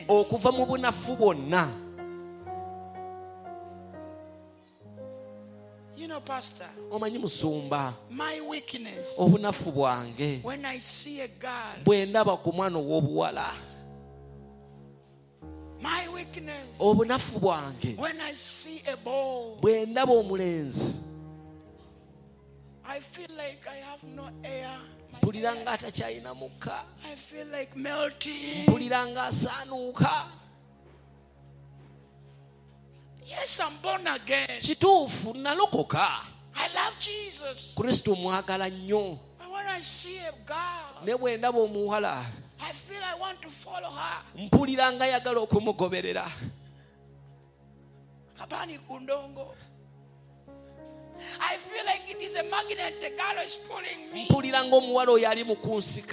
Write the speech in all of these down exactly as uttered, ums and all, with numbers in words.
okuva mu bunafu bwonna. You know, Pastor, Omanyi musumba, my weakness, obunafu bwange when I see a girl, bwe ndaba ku mwana ow'obuwala, my weakness, obunafu bwange when I see a boy, bwe ndaba omulenzi, I feel like I have no air. mpulira nga atakyalina mukka, I feel like melting. mpulira nga asaanuuka. Yes, I'm born again. Kituufu nalokoka, I love Jesus. Kristo mwagala nnyo, But when I see a girl, ne bwe ndaba omuwala I feel I want to follow her. mpulira nga ayagala okumugoberera. Kabani kundongo. I feel like it is a magnet. The girl is pulling me. Mpulira ng'omuwala oyo ali mu kunsika.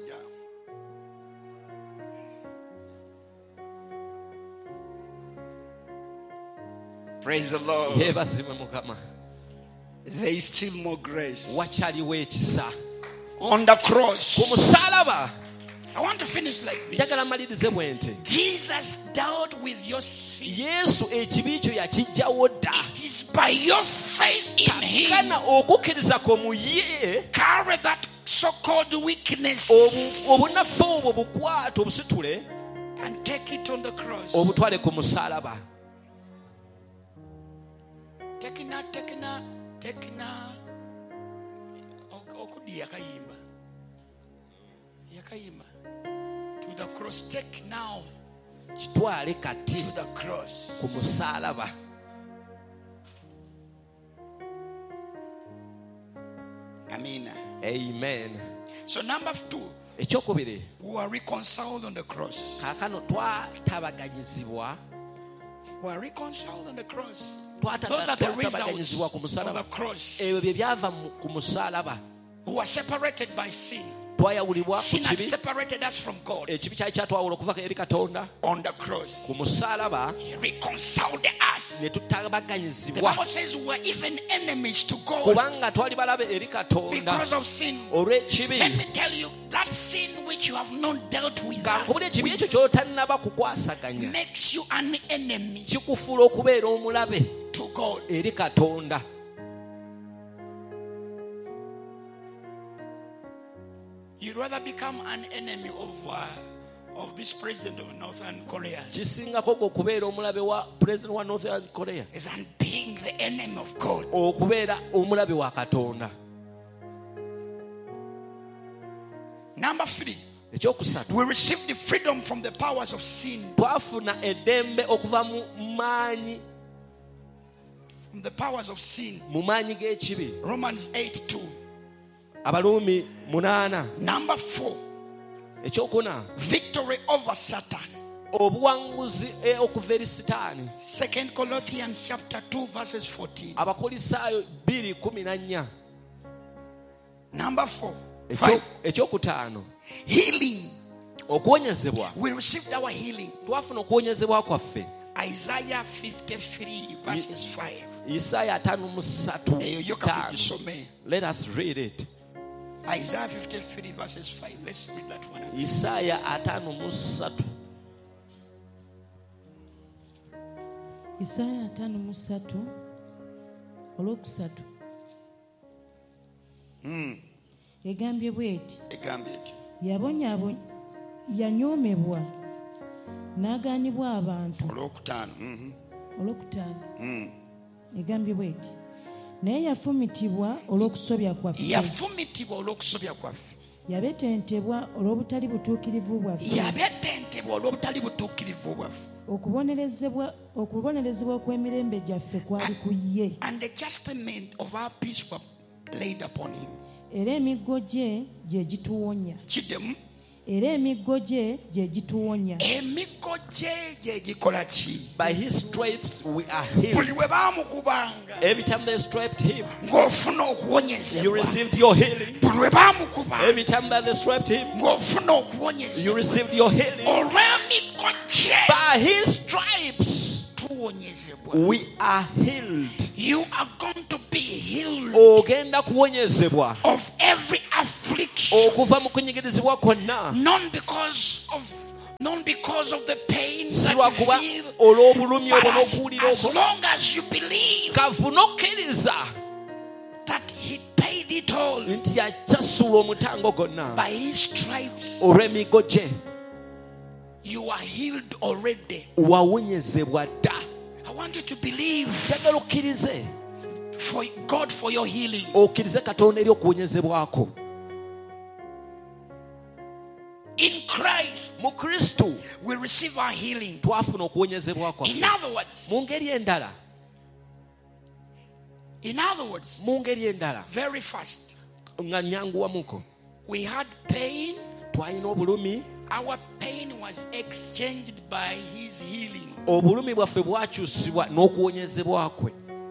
Praise the Lord. Yeebazibwe Mukama. There is still more grace. Wakyaliwo ekisa. On the cross. Ku musaalaba. I want to finish like this. Njagala mmalirize bwe nti. Jesus dealt with your sin. Yesu ekibi kyo yakijjawo dda. It is by your faith in Him. Kana okukkiriza kwo mu ye. Carry that so-called weakness. Obunafu obwo bukwata obusitule. And take it on the cross. Obutwale ku musaalaba. Tekina, tekina, tekina. Okudi yakayimba. Yakayimba. To the cross. Take now. Kitwale kati. To the cross. Ku musaalaba. Amen. Amen. So number two. Ekyokubiri. We were reconciled on the cross. Kaakano twatabaganyizibwa. We were reconciled on the cross. Those are the results of the cross. We were separated by sin. Twayawulibwa ku Sin had kibi. separated us from God. Ekibi kyali kyatwawula okuva eri Katonda. On the cross. Ku musaalaba. He reconciled us. Ne The tutabaganyizibwa. Bible says we were even enemies to God Kubanga twali balabe eri Katonda. because of sin. Olw'ekibi. Let me tell you, that sin which you have not dealt with Kankubula us ekibi ekyo ky'otannaba kukwasaganya. makes you an enemy Kikufuula okubeera omulabe to God. eri Katonda. You'd rather become an enemy of uh, of this president of Northern Korea Kisingako gwe okubeera omulabe wa President wa Northern Korea than being the enemy of God. okubeera omulabe wa Katonda. Number three, Ekyokusatu. we received the freedom from the powers of sin. Twafuna eddembe okuva mu maanyi From the powers of sin. mu maanyi g'ekibi. Romans eight two. Abaluumi munaana. Number four, Ekyokuna. victory over Satan. Obuwanguzi okuva eri Sitaani. Second Corinthians chapter two verses fourteen. Abakolisaayo bbiri kumi na nnya. Number four, Ekyo- five, Ekyokutaano. healing. Okuwonyezebwa. We received our healing. Twafuna okuwonyezebwa kwaffe. Isaiah fifty-three verses five. Isaaya ataano mu ssatu. Eyo yoka tugisome. Let us read it. Isaiah fifty-three verses five. Let's read that one. Isaaya ataano mu ssatu. Isaaya ataano mu ssatu olwokusatu. Egambye bw'eti. Egambye eti. Yabonyaabo yanyoomebwa n'agaanibwa abantu. Olwokutaano. Mhm. Olwokutaano. Egambye bw'eti. Naye yafumitibwa olw'okusobya kwaffe. Yafumitibwa olw'okusobya kwaffe. Yabetentebwa olw'obutali butuukirivu bwaffe. Yabetentebwa olw'obutali butuukirivu bwaffe. Okubonerezebwa okubonerezebwa kw'emirembe gyaffe kwali ku ye. And the chastisement of our peace were laid upon him. Era emiggo gye gye gituwonya. Kiddemu. Era emiggo gye gye gituwonya. Emiggo gye gye gikola ki? By his stripes we are healed. Buli we baamukubanga Every time they striped him, ng'ofuna you okuwonyezebwa. received your healing. Buli we baamukubanga Every time that they striped him, ng'ofuna you okuwonyezebwa. received your healing. Olw'emiggo gye By his stripes tuwonyezebwa. we are healed. You are going to be healed Ogenda kuwonyezebwa of every affliction. okuva mu kunyigirizibwa kwonna. Not because of Not because of the pain si that you lwakuba feel, olw'obulumi but obwo as, n'okuwulira as okwo long as you believe kavuna okkiriza that he paid it all nti yakyasula omutango gwonna by his stripes, olw'emigo gye you are healed already. wawonyezebwa dda. I want you to believe njagala okkirize for God for your healing. okkirize Katonda eri okuwonyezebwako. In Christ, mu Kristo we receive our healing. twafuna okuwonyezebwa In kwaffe. other words, mu ngeri endala in other words, mu ngeri endala very fast, nga nyanguwamuko we had pain. twalina obulumi, Our pain was exchanged by his healing. obulumi bwaffe bwakyusibwa n'okuwonyezebwa kwe.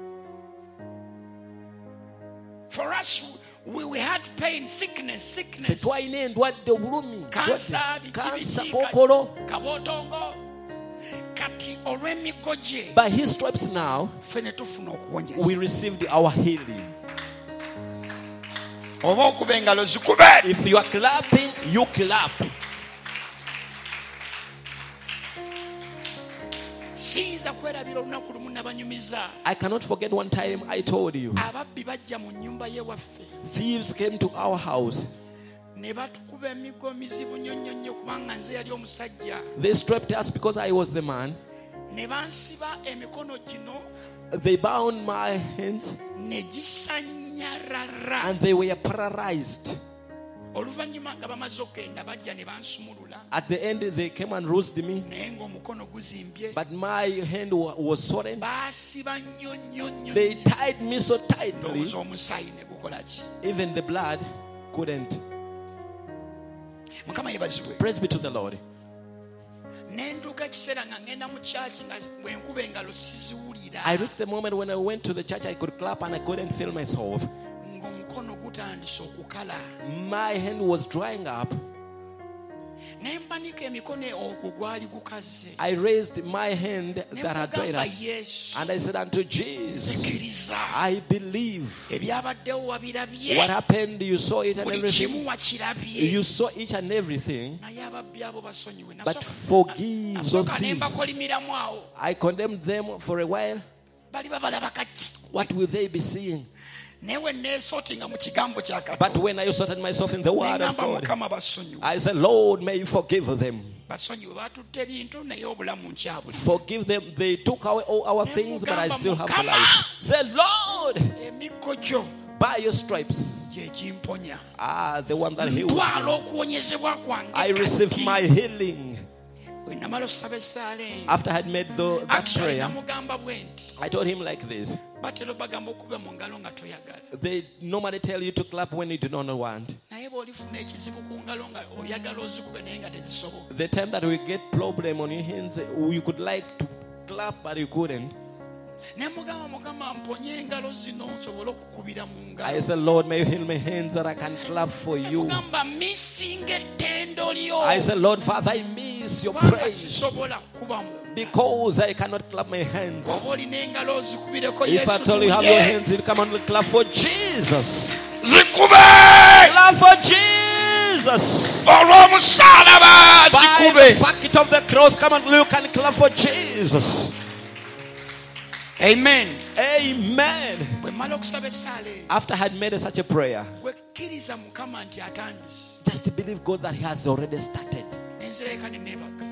For us, we, we had pain, sickness, ffe sickness, twalina endwadde, obulumi, cancer, ndwadde, kansa, biki, kookolo. kabotongo. Kati olw'emigo gye, By his stripes now ffe ne tufuna okuwonyezebwa. we received our healing. Oba okuba engalo zikube. If you are clapping, you clap. Siyinza kwerabira olunaku lumu nabanyumiza. I cannot forget one time I told you Ababbi bajja mu nnyumba y'ewaffe thieves came to our house. ne batukuba emigo mizibu nnyo nnyo nnyo kubanga nze yali omusajja. They stripped us because I was the man. Ne bansiba emikono gino They bound my hands ne gisanyarara. and they were paralyzed. Oluvannyuma nga bamaze okgenda bajja ne bansumulula At the end, they came and roused me, naye ng'omukono guzimbye. but my hand wa- was swollen. Baasiba nnyo nnyo nnyo They nnyo. tied me so tightly, Ndowooza omusaayi ne gukola ki? even the blood couldn't. Mukama yeebazibwe. Praise be to the Lord. Ne ntuuka ekiseera nga ngenda mu kyaki nga bwe nkuba engalo siziwulira. I reached the moment when I went to the church, I could clap and I couldn't feel myself. Ng'omukono gutandise okukala. My hand was drying up. Ne mpanika emikono ogwo gwali gukaze. I raised my hand Ne that had dried mugamba up Yesu, and I said unto Jesus, nzikiriza. I believe. Ebyabaddewo wabirabye. What happened, you saw it and Buli everything. kimu wakirabye. You saw each and everything, Naye ababbi abo basonyiwe. but Nasooka- forgive those nasooka ne thieves. mbakolimiramu awo. I condemned them for a while. Bali babalaba kaki. What will they be seeing? Naye we neesootinga mu kigambo kya But Katonda. when I sorted myself in the word of N'engamba God, Mukama basonyiwe. I said, Lord, may you forgive them. Basonyiwe batutte ebintu naye obulamu nkyabuli. Forgive them. They took away all our things, but I still have the Mukama. life. Say, Lord, Emikko gyo by your stripes, gye gimponya. ah, the one that heals Ntwala me. okuwonyezebwa kwange I received kati. my healing. Bwe namala osaba essaala eyo. After I had made the, that Actually, prayer, namugamba bwe nti. I told him like this. Batera bagamba okuba mu ngalo nga toyagala. They normally tell you to clap when you do not want. Naye bw'olifuna ekizibu ku ngalo nga oyagala ozikube naye nga tezisoboka. The time that we get problem on your hands, you could like to clap, but you couldn't. Ne mugamba Mukama mponye engalo zino nsobole okukubira mu I ngalo. said, Lord, may you heal my hands that I can clap for you. Mugamba missing ettendo lyo. I said, Lord, Father, I miss your Kubanga praise sisobola kukuba mu. because I cannot clap my hands. Oba olina engalo ozikubireko If I Yesu tell you have kuye. your hands, you come and clap for Jesus. Zikube! Clap for Jesus. Olw'omusaalaba By zikube. the fact of the cross, come and look and clap for Jesus. Amen. Amen. Bwe mmala okusaba essaala eyo, After I had made such a prayer, wekkiriza Mukama nti atandise. just to believe God that He has already started. Nenzireka ne neebaka.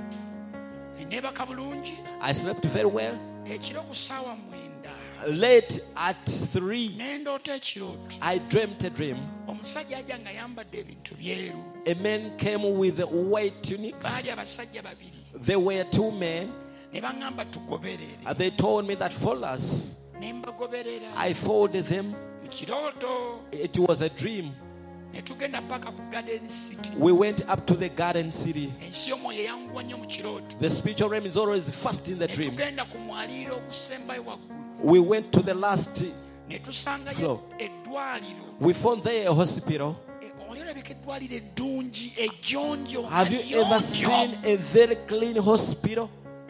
Ne neebaka bulungi. I slept very well. Ekiro ku ssaawa mwenda. Late at three, Ne ndoota ekirooto. I dreamt a dream. Omusajja ajja nga ayambadde ebintu byeru. A man came with white tunics. Baali abasajja babiri. There were two men. Ne baŋŋamba tugoberere. And they told me that follow us. Ne mbagoberera. I followed them. Mu kirooto. It was a dream. Ne tugenda paka ku Garden City. We went up to the garden city. Ensi y'omwoyo eyanguwa nnyo mu kirooto. The spiritual realm is always first in the Ne dream. tugenda ku mwaliiro ogusembayo waggulu. We went to the last. Ne tusangayo Floor. eddwaliro. We found there a hospital. E, oli olabika eddwaliro eddungi ejjonjo. Have you ever seen a very clean hospital?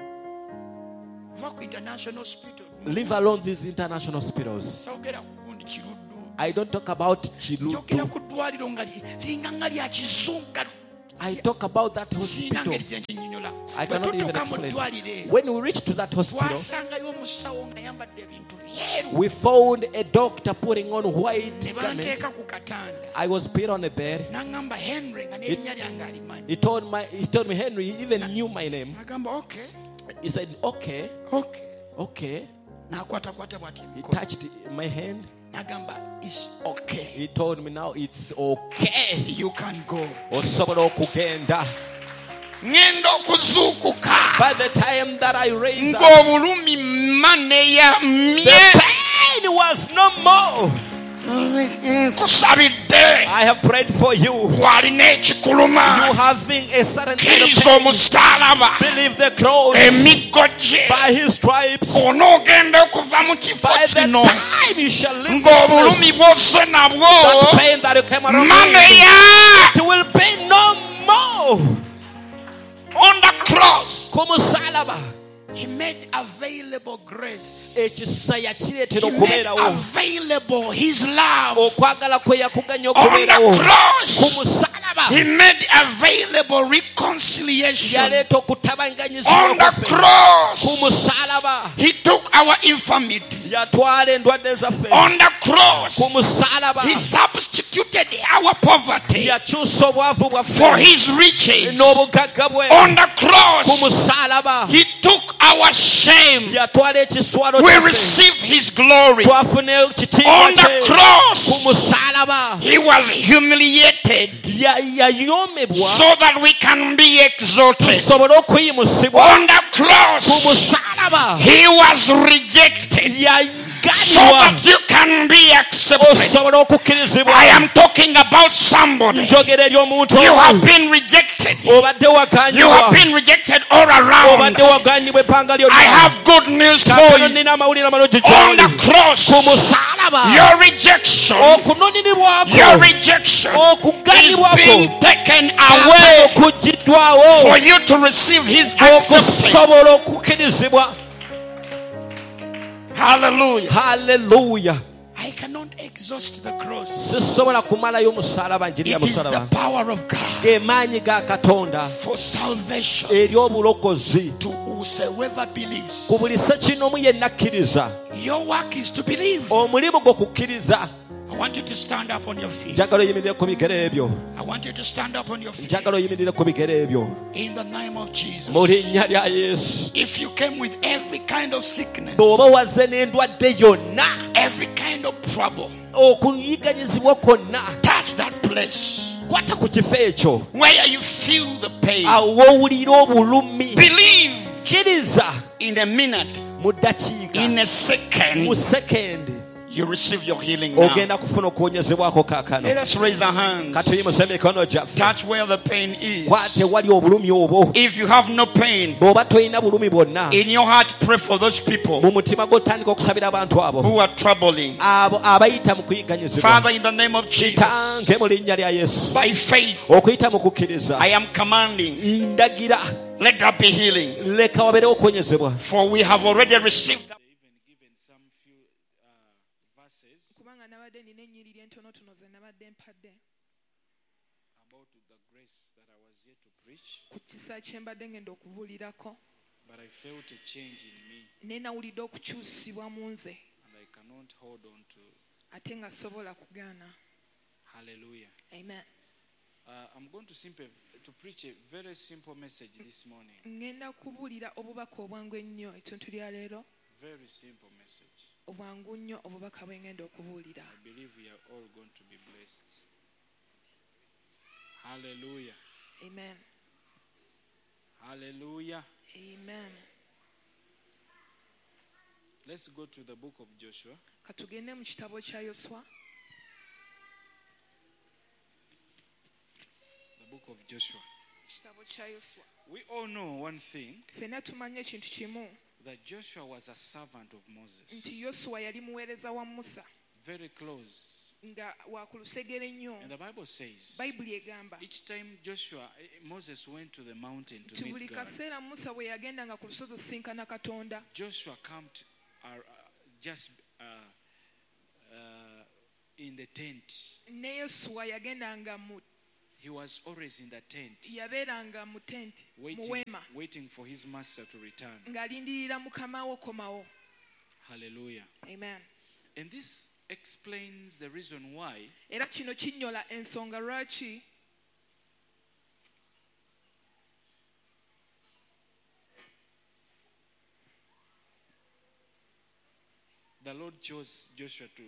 Va ku international hospital. Leave alone these international hospitals. Sawogera ku gundi kiruddu. I don't talk about Njogera Chilutu. ku ddwaliro nga li- liringa nga lya kizungu nga I talk about that Siina hospital. ngeri gye nkinnyonnyola. I Bwe cannot even tutuuka mu explain. ddwaliro When we reached to that hospital, twasangayo omusawo nga yambadde ebintu byeru we found a doctor putting on white ne garment. banteeka ku katanda I was put on a bed. n'aŋŋamba Henry nga n'erinnya lyange alimanyi. He told my he told me Henry, he even knew my name. Agamba okay, He said, okay, okay. okay. N'akwatakwata bw'ati He emikono. touched my hand. N'agamba it's okay. He told me now it's okay. You can go. Osobola okugenda. Ngenda okuzuukuka. By the time that I raised up, Ng'obulumi mane the yamye. pain was no more. Nkusabidde. I have prayed for you. Gw'alina ekikuluma. You having a certain kind of Kkiriza pain. omusaalaba. Believe the cross. Emiggo gye. By his stripes. Onoogenda okuva mu kifo By the kino. time you shall leave Ng'obulumi this place, bw'osse nabwo. that pain that you came around with, Maneya. it will be no more. On the cross. Kumusalaba. He made available grace. Ekisa yakireetera He made okubeerawo. available his love. Okwagala kwe yakuganya On okubeerawo. the cross. Kumusalaba. He made available reconciliation. Yaleeta okutabanganyizibwa On the kwaffe. cross. Kumusalaba. He took our infirmity. Yatwala endwadde zaffe. On the cross. Kumusalaba. He substituted our poverty Yakyusa obwavu for bwaffe his riches. n'obugagga bwe. On the cross. Kumusalaba. He took our shame. Yatwala ekiswalo We kyaffe. receive his glory. Twafuna ekitiibwa On the kye. cross. Kumusalaba. He was humiliated Ya- yayoomebwa so that we can be exalted. tusobole okuyimusibwa. On the cross. Kumusalaba. He was rejected so yagalibwa that you can be accepted. osobole okukkirizibwa. I am talking about somebody. njogera eri omuntu You omu. have been rejected. obadde You waganyibwa. have been rejected all around. obadde waganyibwa ebbanga lyonna. I have good news for Kaakano you. nina amawulire amalungi On the gy'oli. cross, ku musalaba. your rejection, okununinibwako. your rejection is okuganyibwako. being taken Kaakano away kugiddwawo. for you to receive his acceptance. okusobola okukkirizibwa. Hallelujah. Haleluya. I cannot exhaust the cross. sisobola kumalayo omusalaba njiri ya It is the musalaba. power of God ge maanyi ga Katonda for salvation eri obulokozi to whosoever believes. ku buli ssekinomu yenna akkiriza. Your work is to believe. omulimu gwo kukkiriza. I want you to stand up on your feet. njagala oyimirire ku bigere ebyo. I want you to stand up on your feet. njagala oyimirire ku bigere ebyo In the name of Jesus. mu linnya lya Yesu. If you came with every kind of sickness, bw'oba wazze n'endwadde yonna, every kind of trouble, okunyiganyizibwa kwonna, touch that place kwata ku kifo ekyo where you feel the pain. awo w'owulira obulumi. Believe kkiriza in a minute, mu ddakiika, in a mu second, sekendi you receive your healing now. ogenda kufuna okuwonyezebwako kaakano. Let us raise our hands. katuyimuse emikono gyaffe. Touch where the pain is. kwate wali obulumi obwo. If you have no pain bw'oba tolina bulumi bwonna, in your heart, pray for those people mu mutima gw'otandika okusabira abantu abo who are troubling. abo abayita mu kuyiganyizibwa. Father, in the name of Jesus, kitange mu linnya lya Yesu, by faith, okuyita mu kukkiriza, I am commanding, ndagira let there be healing. leka wabeerewo okuwonyezebwa. For we have already received. kubanga nabadde nina ennyiriri entonotono ze nabadde mpadde about the grace that I was yet to preach, ku kisa kye mbadde ngenda okubuulirako but I felt a change in me naye nawulidde okukyusibwa mu nze and I cannot hold on to. ate nga sobola kugaana. Hallelujah. Amen. Uh, I'm going to simple to preach a very simple message this morning. ngenda kubuulira obubaka obwangu ennyo etuntu lya leero, Very simple message. obwangu nnyo obubaka bwe ngenda okubuulira. I believe we are all going to be blessed. Hallelujah. Amen. Hallelujah. Amen. Let's go to the book of Joshua. Katugende mu kitabo kya Yoswa. The book of Joshua. Kitabo kya Yoswa. We all know one thing, Ffenna tumanye ekintu kimu that Joshua was a servant of nti Moses. Yoswa yali muweereza wa Musa Very close. nga wa ku lusegere nnyo. And the Bible says, Bayibuli egamba each time Joshua, eh, Moses went to the mountain to nti buli meet God, kaseera Musa bwe yagendanga ku lusozi osinkana Katonda, Joshua camped uh, uh, just uh, uh, in the tent. ne Yoswa yagendanga mu he was always in the tent, yabeeranga mu tenti mu waiting, weema waiting for his master to return. ng'alindirira mukama wo komawo. Hallelujah. Amen. And this explains the reason why Era kino kinyola ensonga lwaki the Lord chose Joshua to,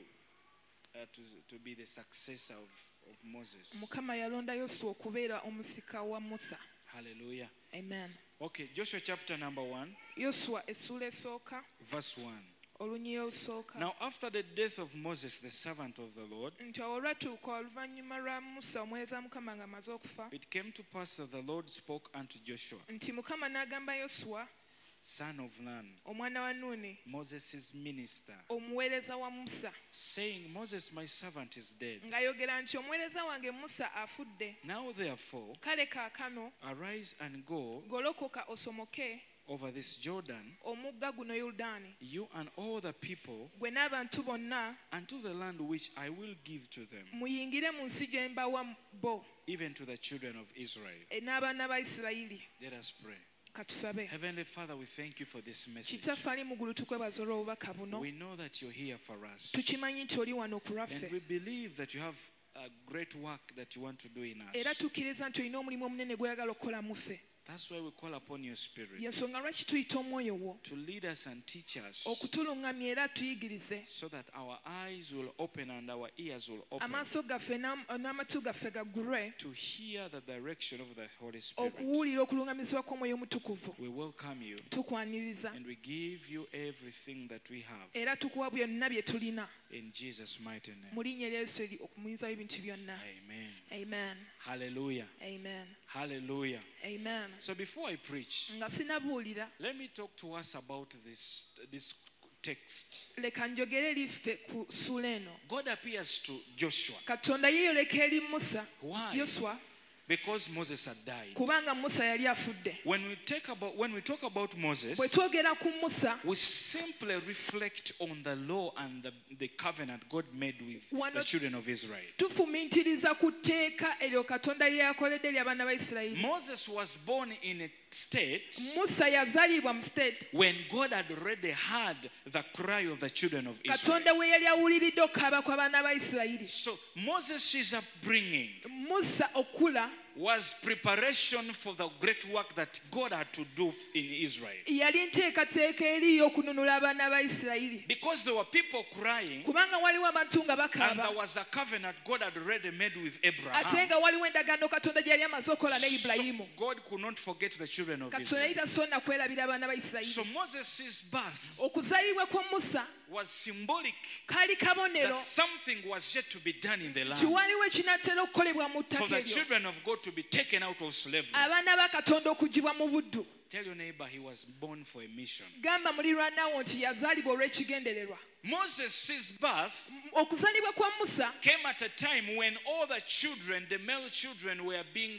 uh, to, to be the successor of, of Moses. mukama yalonda Yoswa okubeera omusika wa Musa. Hallelujah. Amen. Okay, Joshua chapter number one, Yoswa essula esooka verse one. olunyira olusooka. Now after the death of Moses, the servant of the Lord, nti olwo lwatuuka oluvannyuma lwa Musa omuweereza Mukama ng'amaze okufa, it came to pass that the Lord spoke unto Joshua, nti Mukama n'agamba Yoswa son of Nun, omwana wa Nuuni, Moses' minister, omuweereza wa Musa, saying, Moses my servant is dead. ng'ayogera nti omuweereza wange Musa afudde. Now therefore Kale kaakano arise and go golokoka osomoke over this Jordan, omugga guno Yoludaani, you and all the people, gwe n'abantu bonna, unto the land which I will give to them, muyingire mu nsi gye mbawa bo, even to the children of Israel. e n'abaana ba Isirayiri. Let us pray. Katusabe. Heavenly Father, we thank you for this message. Kitaffe ali mu ggulu tukwebaza olw'obubaka buno. We know that you're here for us. Tukimanyi nti oli wano ku And lwaffe. we believe that you have a great work that you want to do in Era us. tukkiriza nti olina omulimu omunene gw'oyagala okukola mu ffe. That's why we call upon your spirit Y'ensonga lwaki tuyita omwoyo wo to lead us and teach us okutuluŋŋamya era tuyigirize, so that our eyes will open and our ears will open amaaso gaffe n'am- n'amatu gaffe gaggulwe to hear the direction of the Holy Spirit. okuwulira okuluŋŋamizibwa kw'omwoyo omutukuvu. We welcome you Tukwaniriza and we give you everything that we have era tukuwa byonna bye tulina in Jesus' mighty name. mu linnya lya Yesu eri okumuyinzayo ebintu byonna. Amen. Amen. Hallelujah. Amen. Hallelujah. Amen. So before I preach, Nga sinabuulira, let me talk to us about this, this text. leka njogere liffe ku ssuula eno. God appears to Joshua. Katonda yeeyoleka eri Musa, Why? Yoswa, Because Moses had died. kubanga Musa yali afudde. When we take about when we talk about Moses, Bwe twogera ku Musa, we simply reflect on the law and the, the covenant God made with Why the not- children of Israel. tufumiitiriza ku tteeka eryo Katonda lye yakoledde eri abaana ba Isirayiri. Moses was born in a state Musa yazaalibwa mu state when God had already heard the cry of the children of Israel. Katonda we yali awuliridde okukaaba kw'abaana ba Isirayiri. So Moses' upbringing Musa okula was preparation for the great work that God had to do in Israel. yali nteekateeka eri y'okununula abaana ba Isirayiri. Because there were people crying, Kubanga waliwo abantu nga and bakaaba, there was a covenant God had already made with ate Abraham. nga waliwo endagaano Katonda gye yali amaze okukola ne So Ibulayimu. God could not forget the children of Katonda Israel. yali tasonna kwerabira abaana ba Isirayiri. So Moses' birth Okuzaalibwa kwa Musa was symbolic kaali kabonero that something was yet to be done in the nti land waliwo ekinaatera okukolebwa mu for ttaka the eryo, children of God to be taken out of slavery. abaana ba Katonda okuggyibwa mu buddu. Tell your neighbor he was born for a mission. Gamba muliraanwawo nti yazaalibwa olw'ekigendererwa. Moses' birth Okuzaalibwa kwa Musa came at a time when all the children, the male children, were being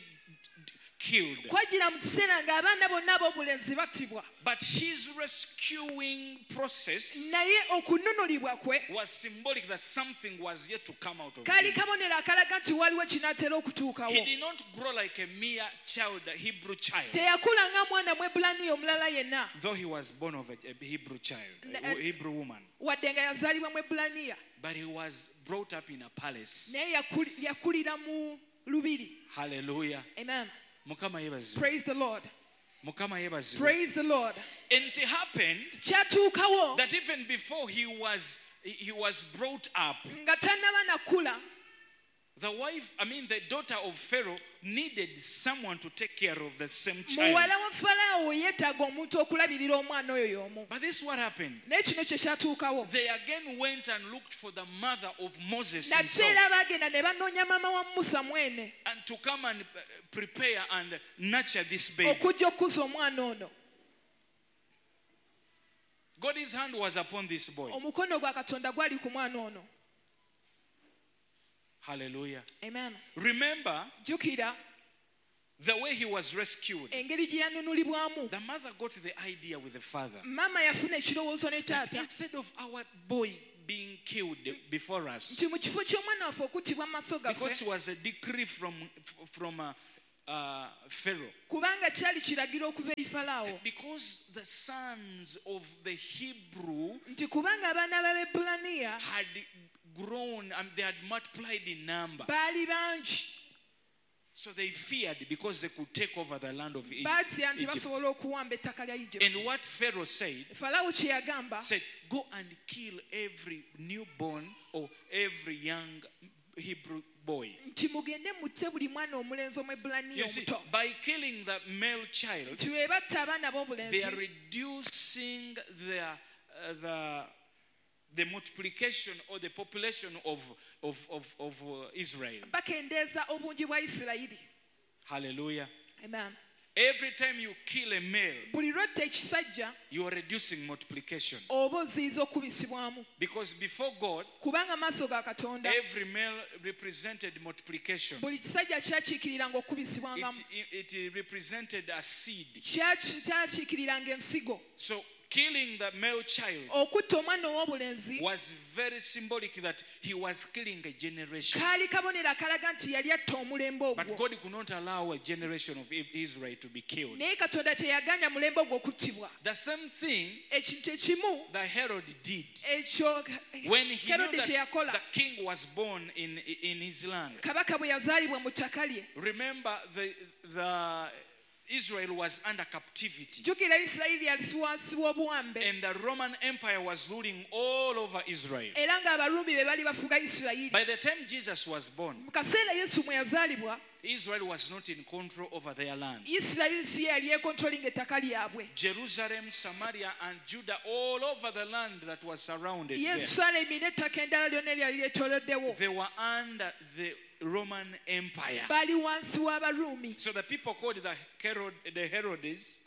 killed. kwajjira mu kiseera ng'abaana bonna ab'obulenzi battibwa, But his rescuing process naye okununulibwa kwe was symbolic that something was yet to come out of kaali him. kabonero akalaga nti waliwo ekinaatera He okutuukawo. did not grow like a mere child, a Hebrew child, Teyakula nga mwana Mwebulaniya omulala yenna, though he was born of a, a Hebrew child, Na- a Hebrew woman. wadde nga yazaalibwa Mwebulaniya, But he was brought up in a palace. naye yakuli- yakulira mu lubiri. Hallelujah. Amen. Mukama yebazibwe. Praise the Lord. Mukama yebazibwe. Praise the Lord. And it happened Kyatuukawo that even before he was he he was brought up, nga tannaba nakula, the wife, I mean the daughter of Pharaoh, needed someone to take care of the same child. muwala wa Falaawo yeetaaga omuntu okulabirira omwana oyo y'omu. But this is what happened. Naye kino kye kyatuukawo. They again went and looked for the mother of Moses Nate himself, era baagenda ne banoonya maama wa Musa mwene and to come and uh, prepare and nurture this baby. okujja okukuza omwana ono. God's hand was upon this boy. Omukono gwa Katonda gwali ku mwana ono. Hallelujah. Amen. Remember Jjukira the way he was rescued. engeri gye yanunulibwamu. The mother got the idea with the father Maama yafuna ekirowoozo ne that taata instead of our boy being killed before us, nti mu kifo ky'omwana waffe okuttibwa mu maaso because it gaffe was a decree from from uh, uh, Pharaoh, kubanga kyali kiragiro okuva eri falaawo because the sons of the Hebrew nti kubanga abaana b'Abebbulaniya had grown and they had multiplied in number, baali bangi so they feared because they could take over the land of E- baatya nti Egypt. basobola okuwamba ettaka lya And Egypt. what Pharaoh said, falaawo kye yagamba said, go and kill every newborn or every young Hebrew boy. nti mugende mutte buli mwana omulenzi omwebbulaniya You see, omuto by killing the male child, nti bwe batta abaana they are b'obulenzi reducing their, uh, the, the multiplication or the population of, of, of, of uh, Israel. bakendeeza obungi bwa Isirayiri. Hallelujah. Amen. Every time you kill a male, buli lwetta ekisajja you are reducing multiplication. oba oziyiza okubisibwamu Because before God, kubanga maaso ga Katonda every male represented multiplication. buli kisajja kyakiikiriranga okubisibwangamu, It, it represented a seed. Kyaki- kyakiikiriranga ensigo. So killing the male child okutta omwana ow'obulenzi was very symbolic that he was killing a generation. kaali kabonero akalaga nti yali atta omulembe But ogwo, God could not allow a generation of Israel to be killed. naye Katonda teyaganya mulembe ogwo okuttibwa. The same thing ekintu ekimu that Herod did ekyo when he knew Herode kye that yakola, the king was born in, in his land. kabaka bwe yazaalibwa mu ttaka lye. Remember, the, the Israel was under captivity. jjukira Isirayiri yali wansi w'obuwambe And the Roman Empire was ruling all over Israel. era ng'Abarumi be bali bafuga Isirayiri. By the time Jesus was born, mu kaseera Yesu mwe yazaalibwa, Israel was not in control over their land. Isirayiri si ye yali ekontrolinga ettaka lyabwe. Jerusalem, Samaria, and Judah, all over the land that was surrounded there, Yerusaalemi n'ettaka endala lyonna eryali lyetooloddewo they were under the Roman Empire. baali wansi w'Abarumi. So the people called the Herod, the Herodes,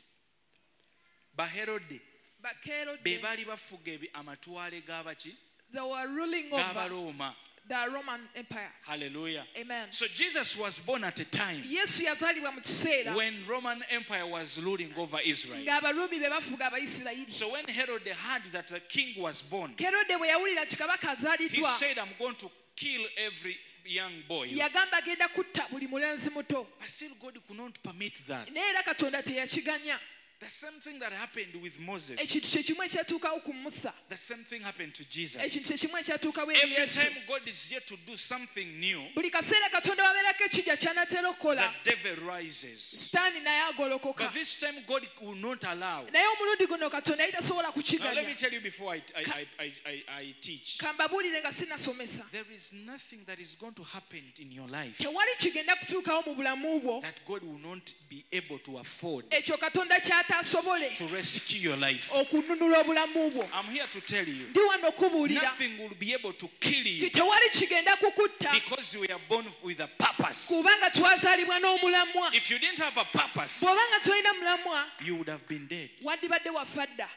Baherode, Bakerode, be baali bafuga ebi- amatwale g'abaki they were ruling over g'Abaroma. the Roman Empire. Hallelujah. Amen. So Jesus was born at a time Yesu yazaalibwa mu kiseera when Roman Empire was ruling over Israel. ng'Abarumi be bafuga Abayisirayiri. So when Herod heard that the king was born, Kerode bwe yawulira nti kabaka he azaaliddwa, said, I'm going to kill every young boy. yagamba agenda kutta buli mulenzi muto, But still God could not permit that. naye era Katonda teyakiganya. The same thing that happened with Moses, ekintu kye kimu ekyatuukawo ku Musa, the same thing happened to Jesus. ekintu kye kimu ekyatuukawo eri Every Yesu. time God is yet to do something new, buli kaseera Katonda wabeerako ekijja ky'anaatera the okukola, devil rises. sitaani naye agolokoka. But this time God will not allow. naye omulundi guno Katonda yali tasobola Now let me kukiganya. tell you before I, I, I, I, I, I teach. Kambabuulire nga sinasomesa, There is nothing that is going to happen in your life tewali kigenda kutuukawo mu bulamu bwo that God will not be able to afford ekyo Katonda ky'ataasobole to rescue your life. okununula obulamu bwo. I'm here to tell you, Ndi wano okubuulira nothing will be able to kill nti you tewali kigenda kukutta because you were born with a purpose. kubanga twazaalibwa n'omulamwa. If you didn't have a purpose, bw'obanga tolina mulamwa, you would have been dead. wandibadde wafa dda.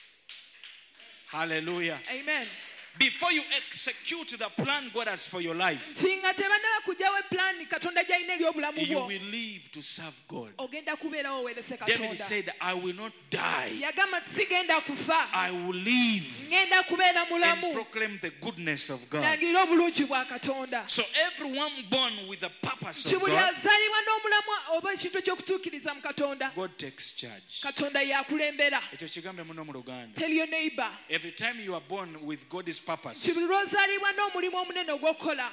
Hallelujah. Amen. Before you execute the plan God has for your life, nti nga tebannaba kugyawo epulaani Katonda gy'alina eri obulamu you bwo, will live to serve God. ogenda kubeerawo oweerese David Katonda. said, I will not die. Yagamba nti sigenda kufa, I will live ngenda kubeera and mulamu, proclaim the goodness of God. nangirira obulungi bwa Katonda. So everyone born with the purpose nti of buli God, azaalibwa n'omulamwa oba ekintu eky'okutuukiriza mu Katonda, God takes charge. Katonda yakulembera. Ekyo kigambe muno mu Luganda. Tell your neighbor, Every time you are born with God's nti purpose, buli lw'ozaalibwa n'omulimu omunene ogw'okukola,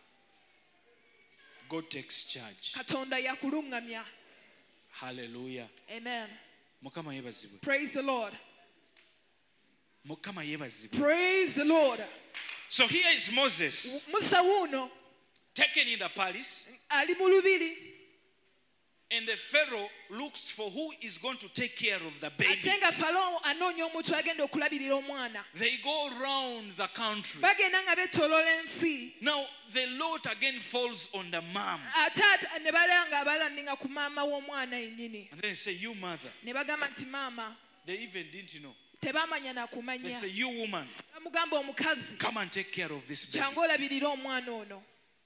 God takes charge. Katonda yakuluŋŋamya. Hallelujah. Amen. Mukama yebazibwe. Praise the Lord. Mukama yebazibwe. Praise the Lord. So here is Moses Musa wuuno taken in the palace, ali mu lubiri, and the Pharaoh looks for who is going to take care of the ate baby. nga Falaawo anoonya omuntu agenda okulabirira omwana. They go around the country. Bagenda nga beetooloola ensi, Now the lot again falls on the mom. ate ate ne balaba nga abalandinga ku maama w'omwana yennyini. And then they say, you mother. Ne bagamba nti maama, They even didn't know. tebaamanya na They kumanya. say, you woman, Bamugamba omukazi, come and take care of this baby. kyangu olabirire omwana ono.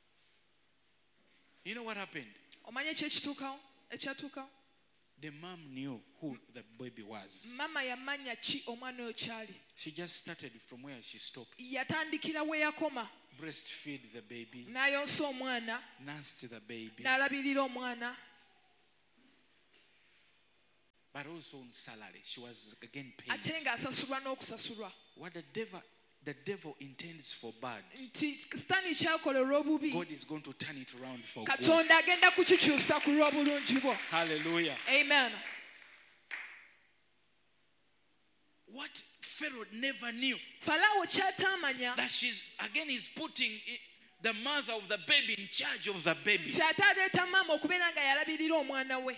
You know what happened? Omanye ki ekituukawo? Ekyatuukawo? The mom knew who the baby was. was. mama yamanya ki omwana oyo kyali. She just started from where she stopped. Yatandikira we yakoma. Breastfeed the baby, N'ayonsa omwana. nurse the baby, N'alabirira omwana. but also on salary. She was again paid. Ate ng'asasulwa n'okusasulwa. What the devil, the devil intends for bad, Nti sitaani kyakola olw'obubi. God is going to turn it around for good. Katonda agenda kukikyusa ku lw'obulungi bwo. Hallelujah. Amen. What Pharaoh never knew, Falaawo ky'ataamanya that she's again is putting i- the mother of the baby in charge of the baby. nti ate aleeta maama okubeera nga yalabirira omwana we.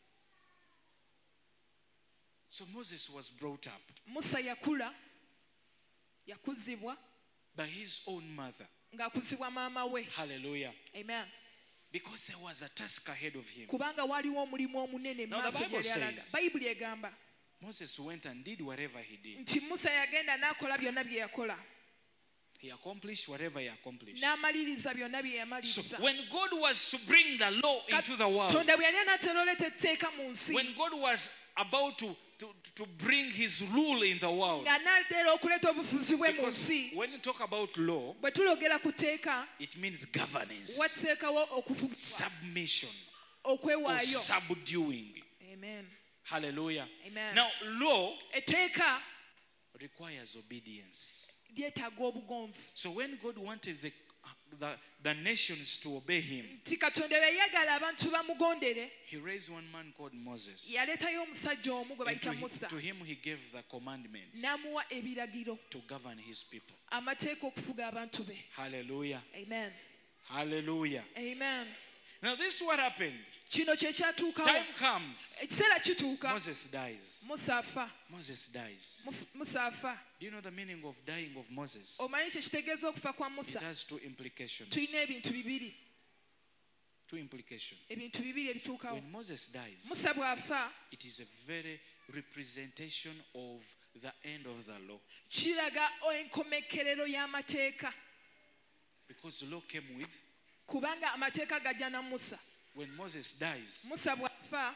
So Moses was brought up Musa yakula, yakuzibwa, by his own mother. ng'akuzibwa maama we. Hallelujah. Amen. Because there was a task ahead of him. Kubanga waliwo omulimu omunene Now the maaso Bible gyali alaga. says- Bayibuli egamba Moses went and did whatever he did. nti Musa yagenda n'akola byonna bye yakola. He accomplished whatever he accomplished. N'amaliriza byonna bye So yamaliriza. when God was to bring the law into the world, Katonda bwe yali anaatera oleeta etteeka mu nsi, when God was about to, to, to bring his rule in the world, ng'anaatera okuleeta obufuzi bwe mu because nsi, when you talk about law, bwe tulogera ku tteeka, it means governance, wateekawo okuvugibwa, submission, or okwewaayo. subduing. Amen. Hallelujah. Amen. Now, law Etteeka requires obedience. lyetaaga obugonvu. So when God wanted the, the, the nations to obey him, Nti Katonda bwe yayagala abantu bamugondere, he raised one man called Moses. yaleetayo omusajja omu gwe And to, bayita him, Musa, to him he gave the commandments n'amuwa ebiragiro, to govern his people. amateeka okufuga abantu be. Hallelujah. Amen. Hallelujah. Amen. Now this is what happened. Kino kye kyatuukawo. Time comes. Ekiseera kituuka, Moses dies. Musa afa. Moses dies. Muf- Musa afa. Do you know the meaning of dying of Moses? Omanyi kye kitegeeza okufa kwa It Musa? has two implications. Tulina ebintu bibiri. Two implications. Ebintu bibiri ebituukawo. When Moses dies, Musa bw'afa, it is a very representation of the end of the law. kiraga enkomekerero y'amateeka. Because the law came with, Kubanga amateeka gajja na Musa. when Moses dies, Musa bw'afa,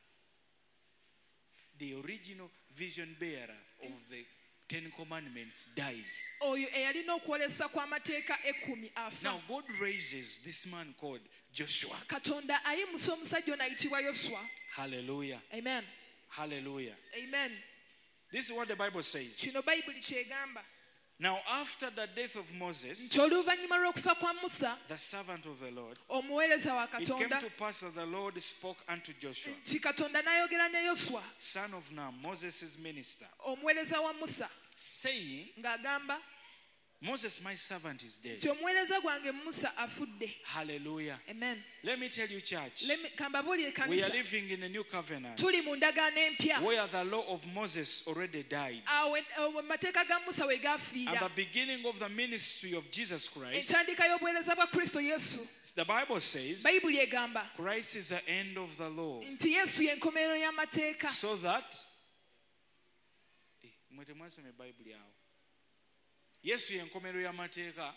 the original vision bearer of the Ten Commandments dies. oyo eyalina okwolesa kw'amateeka ekkumi afa. Now God raises this man called Joshua. Katonda ayimusa omusajja ono ayitibwa Yoswa. Hallelujah. Amen. Hallelujah. Amen. This is what the Bible says. Kino Bayibuli kyegamba. Now after the death of Moses, Nti oluvannyuma lw'okufa kwa Musa, the servant of the Lord, omuweereza wa it came Katonda, to pass that the Lord spoke unto Joshua, nti Katonda n'ayogera ne Yoswa, son of Nun, Moses' minister, omuweereza wa Musa, saying, ng'agamba Moses, my servant, is dead. nti omuweereza gwange Musa afudde. Hallelujah. Amen. Let me tell you, church, Let me- Kambabuulire we are kanisa, living in a new covenant tuli mu ndagaano empya. where the law of Moses already died. Awo awo amateeka ga Musa we And gaafiira. the beginning of the ministry of Jesus Christ, Entandika y'obuweereza bwa Kristo Yesu, the Bible says, Bayibuli egamba Christ is the end of the law. nti Yesu y'enkomerero y'amateeka. So that, Eh, mwe temwasoma ebayibuli awo. Yesu y'enkomerero y'amateeka.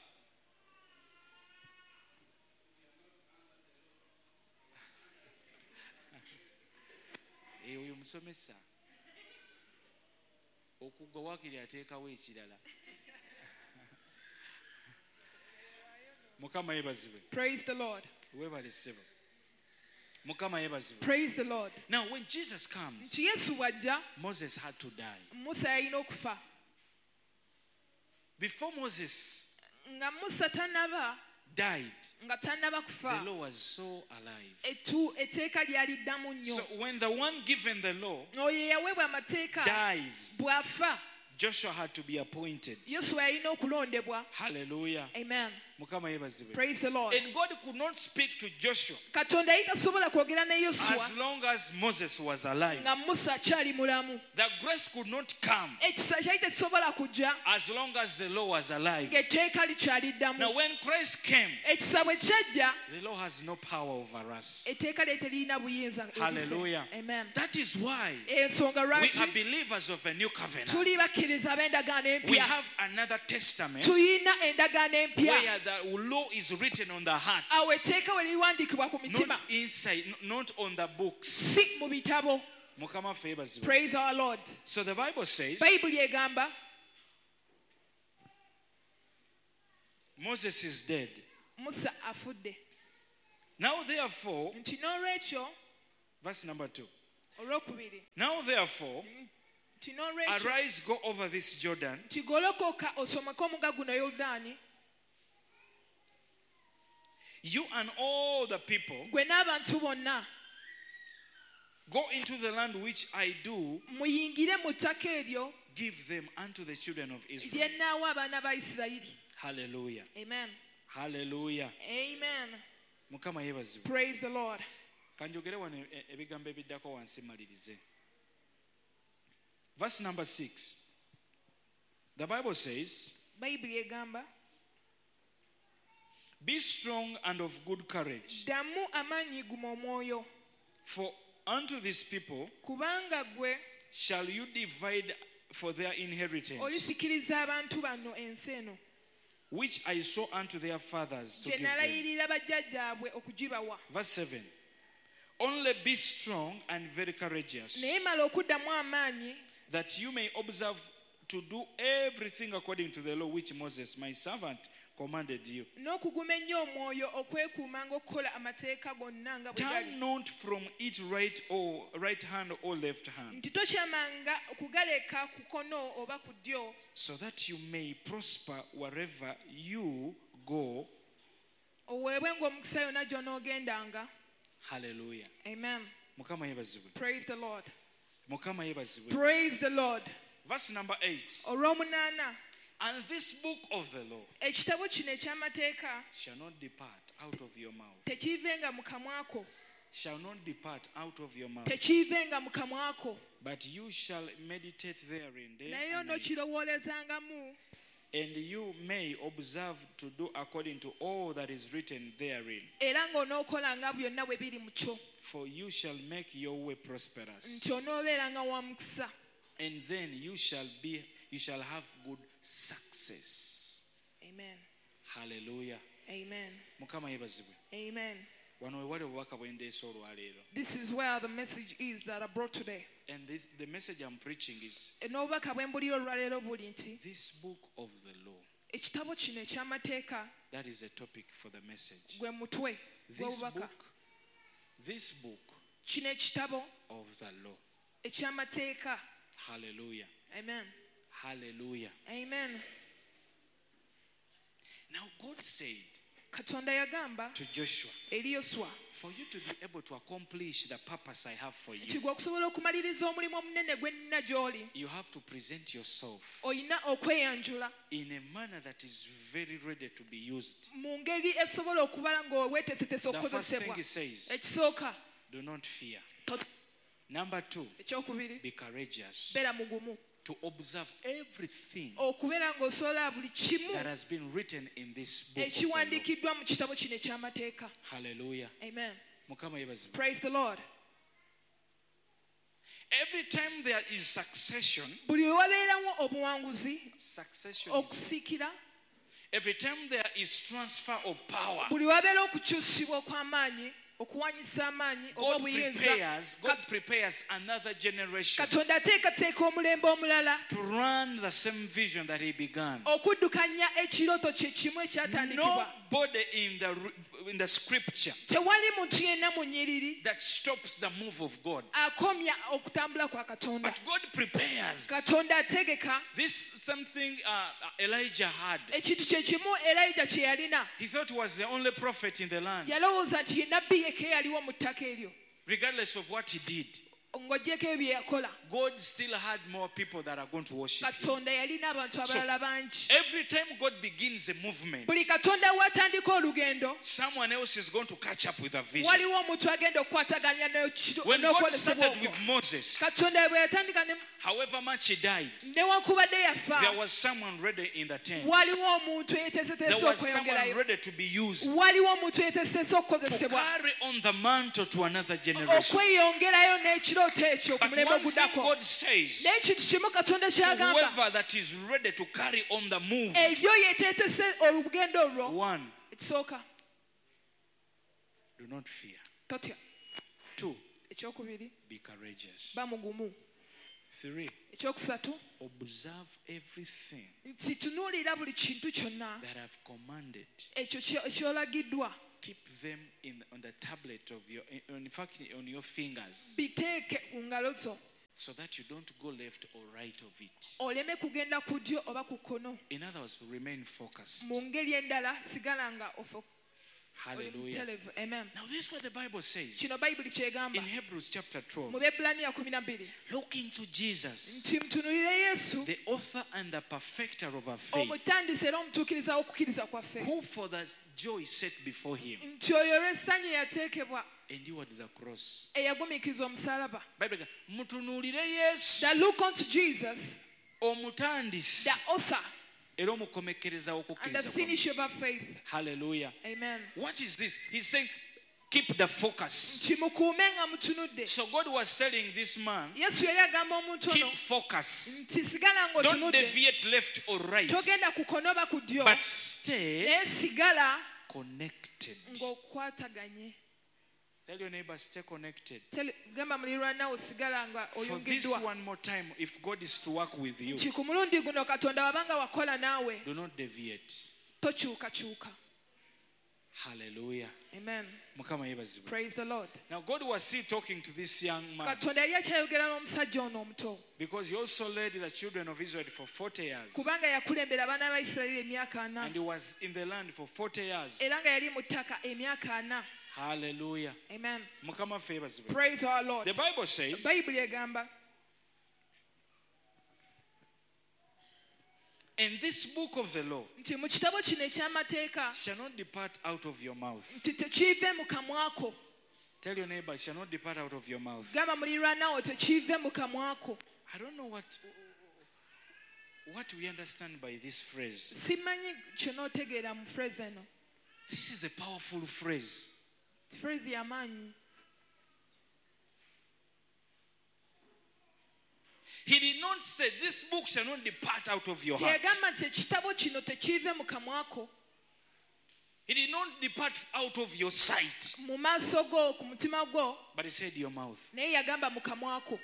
Eh, oyo musomesa okugwa wakiri ateekawo ekirala. Mukama yebazibwe. Praise the Lord. Weebale ssebo. Mukama yebazibwe. Praise the Lord. Now when Jesus comes, Nti Yesu bw'ajja, Moses had to die. Musa yalina okufa. Before Moses Nga Musa tannaba, died, nga tannaba the kufa, law was so alive. etu etteeka lyali ddamu nnyo. So when the one given the law Oyo eyaweebwa amateeka dies, bw'afa, Joshua had to be appointed. Yoswa yalina okulondebwa. Hallelujah. Amen. Mukama yebazibwe. Praise the Lord. And God could not speak to Joshua Katonda yali tasobola kwogera ne as Yoswa long as Moses was alive. nga Musa akyali mulamu. The grace could not come Ekisa kyali tekisobola kujja as long as the law was alive. ng'etteeka likyali ddamu. Now when Christ came, Ekisa bwe kyajja, the law has no power over us. etteeka lye teririna buyinza. eri ffe. Hallelujah. Amen. That is why Ensonga we lwaki are believers of a new covenant. tuli bakkiriza ab'endagaano We empya. have another testament Tuyina endagaano empya. where the law is written on the heart, Awo etteeka we liwandiikibwa ku mitima, not inside, n- not on the books. si mu bitabo. Mukama ffe yeebazibwe. Praise our Lord. So the Bible says Bayibuli egamba Moses is dead. Musa afudde. Now therefore, Nti n'olwekyo verse number two. olwokubiri. Now therefore, Nti n'olwekyo arise, go over this Jordan, nti golokoka osomeke omugga guno Yoludaani, you and all the people, gwe n'abantu bonna go into the land which I do muyingire mu ttaka eryo give them unto the children of Israel. lye nnaawa abaana ba Isirayiri. Hallelujah. Amen. Hallelujah. Amen. Mukama yeebazibwe. Praise the Lord. Kanjogere wano e- ebigambo ebiddako wansi malirize. Verse number six. The Bible says, Bayibuli egamba be strong and of good courage, ddamu amaanyi guma omwoyo, for unto these people kubanga gwe shall you divide for their inheritance, olisikiriza abantu bano ensi eno which I saw unto their fathers to gye give them. nalayirira bajjajjaabwe okugibawa. Verse seven. Only be strong and very courageous, Naye mala okuddamu amaanyi that you may observe to do everything according to the law which Moses my servant commanded you. n'okuguma ennyo omwoyo okwekuumanga okukola amateeka gonna nga bwe Turn gali. not from it right or right hand or left hand, Nti tokyamanga okugaleka ku kkono oba ku ddyo, so that you may prosper wherever you go. oweebwenga omukisa yonna gy'onoogendanga. Hallelujah. Amen. Mukama yebazibwe. Praise the Lord. Mukama yebazibwe. Praise the Lord. Verse number eight. olw'omunaana And this book of the law ekitabo kino eky'amateeka shall not depart out of your mouth. tekiivenga mu kamwa ko, Shall not depart out of your mouth. tekiivenga mu kamwa ko, But you shall meditate therein day naye and night, onookirowoolezangamu, and you may observe to do according to all that is written therein. era ng'onookolanga byonna bwe biri mu kyo, For you shall make your way prosperous, nti onoobeeranga wa mukisa, and then you shall be you shall have good success. Amen. Hallelujah. Amen. Mukama yebazibwe. Amen. Wano we wali obubaka bwe ndeese olwaleero. This is where the message is that I brought today. And this the message I'm preaching is N'obubaka bwe mbulira olwaleero buli nti this book of the law. ekitabo kino eky'amateeka That is a topic for the message. gwe mutwe This gw'obubaka. book, this book Kino ekitabo of the law. eky'amateeka. Hallelujah. Amen. Hallelujah. Amen. Now God said Katonda yagamba to Joshua, eri Yoswa for you to be able to accomplish the purpose I have for nti you, gwe okusobola okumaliriza omulimu omunene gwe nnina gy'oli, you have to present yourself olina okweyanjula in a manner that is very ready to be used. mu ngeri esobola okubala ng'oweeteesetese The first thing okukozesebwa. he says, Ekisooka do not fear. tot- Number two, ekyokubiri be courageous beera mugumu, to observe everything okubeera ng'osobola buli kimu that has been written in this book of the law. ekiwandiikiddwa mu kitabo kino eky'amateeka. Hallelujah. Amen. Mukama yebazibwe. Praise the Lord. Every time there is succession, Buli we wabeerawo obuwanguzi, succession is, okusiikira, every time there is transfer of power, buli we wabeera okukyusibwa okw'amaanyi, okuwanyisa amaanyi oba God obuyinza, prepares, God prepares another generation Katonda ateekateeka omulembe omulala to run the same vision that he began. okuddukanya ekirooto kye kimu ekyatandikibwa. Nobody in the in the scripture Tewali muntu yenna mu nnyiriri that stops the move of God. akomya okutambula kwa Katonda. But God prepares. Katonda ategeka This something uh, Elijah had. ekintu kye kimu Elijah kye yalina. He thought he was the only prophet in the land, Yalowooza nti ye nabbi yekka eyaliwo mu ttaka eryo, regardless of what he did. ng'oggyeko ebyo bye yakola. God still had more people that are going to worship him. Katonda yalina abantu abalala bangi. Every time God begins a movement, Buli Katonda w'atandika olugendo, someone else is going to catch up with a vision. waliwo omuntu agenda okukwataganya n'ekiro- When God n'okwolesebwa started okwo. with Moses, Katonda bwe yatandika ne- however much he died, newankubadde yafa, there was someone ready in the tent. waliwo omuntu There eyeeteeseteese was someone okweyongerayo. ready to be used Waliwo omuntu eyeeteeseteese to okukozesebwa carry on the mantle to another generation. okweyongerayo n'ekirooto ekyo ku But mulembe one thing oguddako. God says Naye ekintu kimu Katonda to kyagamba, whoever that is ready to carry on the move, ebyo yeeteetese olugendo olwo, one, ekisooka do not fear. totya, Two, ekyokubiri be courageous. ba mugumu. Three, Ekyokusatu observe everything nti tunuulira buli kintu kyonna that I've commanded. ekyo kye- ekyolagiddwa Keep them in the, on the tablet of your, in fact, on your fingers, biteeke ku ngalo zo so that you don't go left or right of it. oleme kugenda ku ddyo oba ku kkono. In other words, remain focused. Mu ngeri endala sigala nga ofo Hallelujah. televu. Amen. Now, this is what the Bible says Kino bayibuli kyegamba in Hebrews chapter twelve. mu Bebulaniya kumi na bbiri Looking to Jesus, nti mutunulire Yesu the author and the perfecter of our faith, omutandisi era omutuukiriza w'okukkiriza kwaffe, who for the joy set before him nti oyo olw'essanyu eyateekebwa endured the cross. eyagumiikiriza omusalaba. Bible ga- mutunuulire Yesu That look unto Jesus, omutandisi the author era omukomekereza and the w'okukkiriza kwammwe. finisher of our faith. Hallelujah. Amen. What is this? He's saying, keep the focus. Nti mukuume nga mutunudde. So God was telling this man, Yesu yali agamba omuntu ono keep focus. nti sigala Don't ng'otunudde, deviate left or right, togenda ku kkono oba ku ddyo, but stay naye sigala connected. ng'okwataganye. Tell your neighbor, stay connected. Tele- gamba muliraanwa sigala nga For this oyungiddwa. one more time, if God is to work with you, Nti ku mulundi guno Katonda wabanga wakola naawe do not deviate. tokyukakyuka. Hallelujah. Amen. Mukama yebazibwe. Praise the Lord. Now God was still talking to this young man, Katonda yali akyayogera n'omusajja ono omuto because he also led the children of Israel for forty years, kubanga yakulembera abaana ba Isirayiri emyaka ana and he was in the land for forty years. era nga yali mu ttaka emyaka ana. Hallelujah. Amen. Mukama ffe yebazibwe. Praise our Lord. The Bible says, Bayibuli egamba and this book of the law nti mu kitabo kino eky'amateeka shall not depart out of your mouth. nti tekiive mu kamwako. Tell your neighbor, shall not depart out of your mouth. Gamba muliraanwawo tekiive mu kamwako. I don't know what what we understand by this phrase. Simanyi kyonootegeera mu phrase eno. This is a powerful phrase. Phrase y'amaanyi. He did not say this book shall not depart out of your heart. Teyagamba nti ekitabo kino tekiive mu kamwako, He did not depart out of your sight, mu maaso go, ku mutima gwo, but he said your mouth. naye yagamba mu kamwako.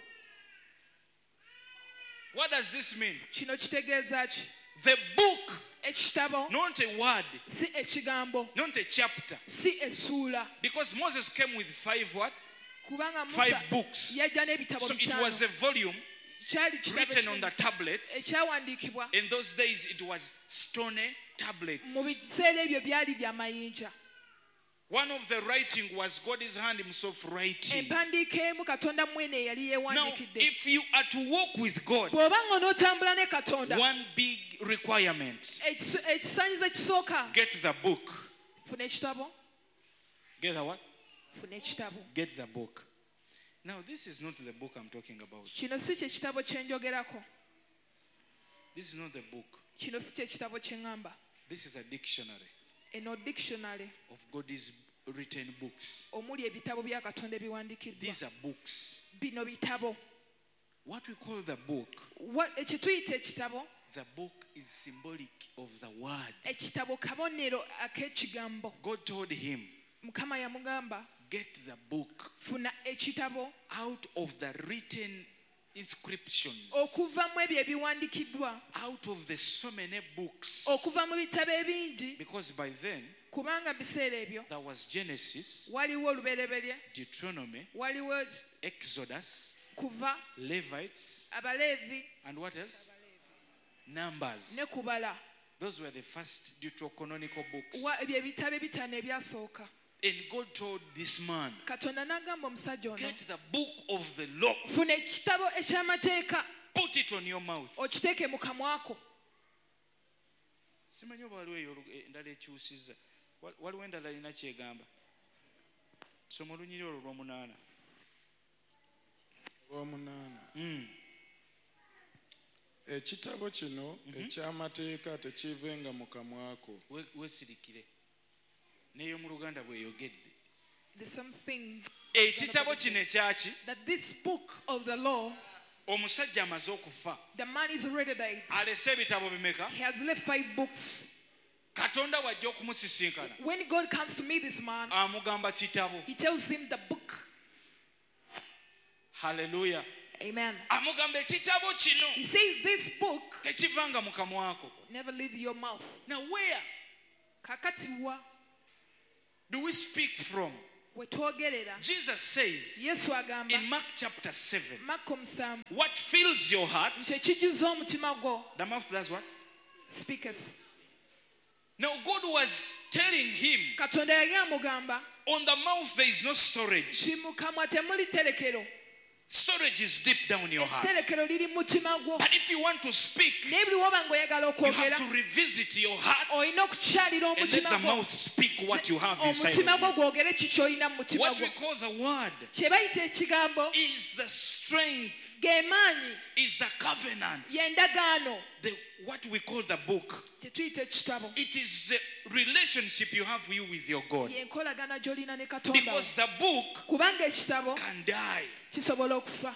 What does this mean? Kino kitegeeza ki? The book, Ekitabo not a word, si ekigambo, not a chapter. si essuula. Because Moses came with five what? Kubanga Five Musa books. yajja n'ebitabo So it bitaano. was a volume Kyali kitabo written on the kinene tablets. ekyawandiikibwa. In those days, it was stone tablets. Mu biseera ebyo byali bya mayinja. One of the writing was God's hand himself writing. Empandiika emu Katonda mwene yali Now, yeewandiikidde. if you are to walk with God, Bw'oba ng'onootambula ne Katonda, one big requirement, ekis- ekisaanyizo ekisooka, get the book. funa ekitabo, Get the what? funa ekitabo. Get the book. Now, this is not the book I'm talking about. Kino si kye kitabo kye njogerako. This is not the book. Kino si kye kitabo kye ŋŋamba. This is a dictionary Eno dictionary of God's written books. omuli ebitabo bya Katonda ebiwandiikiddwa. These are books. Bino bitabo. What we call the book, Wa- Kye tuyita ekitabo, the book is symbolic of the word. ekitabo kabonero ak'ekigambo. God told him, Mukama yamugamba, get the book funa ekitabo out of the written inscriptions, okuva mu ebyo ebiwandiikiddwa, out of the so many books. okuva mu bitabo ebingi, Because by then, kubanga mu biseera ebyo there was Genesis, waliwo olubereberye, Deuteronomy, waliwo Exodus, kuva, Levites, Abaleevi and what else? Numbers. ne kubala. Those were the first deuterocanonical books. Wa- ebyo ebitabo ebitaano ebyasooka. And God told this man, Katonda n'agamba omusajja ono, get the book of the law, funa ekitabo eky'amateeka put it on your mouth. okiteeke mu kamwako. Simanyi oba waliwo eyo olu- endala ekyusiza. Wa- Waliwo endala erina kyegamba. Soma olunyiri olwo lw'omunaana. olw'omunaana Mm. ekitabo kino eky'amateeka tekiivenga mu kamwako We- weesirikire neyo mu luganda bweyogedde. The same thing Ekitabo kino ekyaki that this book of the law, omusajja amaze okufa the man is already died. alese ebitabo bimeka. He has left five books. Katonda wajja okumusisinkana When God comes to meet this man, amugamba kitabo. he tells him the book. Hallelujah. Amen. Amugamba ekitabo kino He says this book tekivanga mu kamwako. never leave your mouth. Now where Kakati wa do we speak from? wetwogerera. Jesus says Yesu agamba in Mark chapter seven, Marko musanvu what fills your heart, nti ekijuza omutima gwo the mouth does what? speaketh. Now God was telling him, Katonda yali amugamba on the mouth there is no storage. ti mu kamwa temuli terekero. Storage is deep down in your heart. Etterekero liri mu mutima gwo. But if you want to speak, Naye buli woba ng'oyagala you have okwogera to revisit your heart olina okukyalira and let the omutima gwo. mouth speak what you have inside Omutima of gwo you. gwogere ki ky'olina mu mutima What gwo. we call the word Kye bayita ekigambo is the strength, ge maanyi is the covenant, y'endagaano the, what we call the book. kye tuyita ekitabo. It is the relationship you have you with your God. Y'enkolagana gy'olina ne Katonda wo. Because the book Kubanga ekitabo can die. kisobola okufa.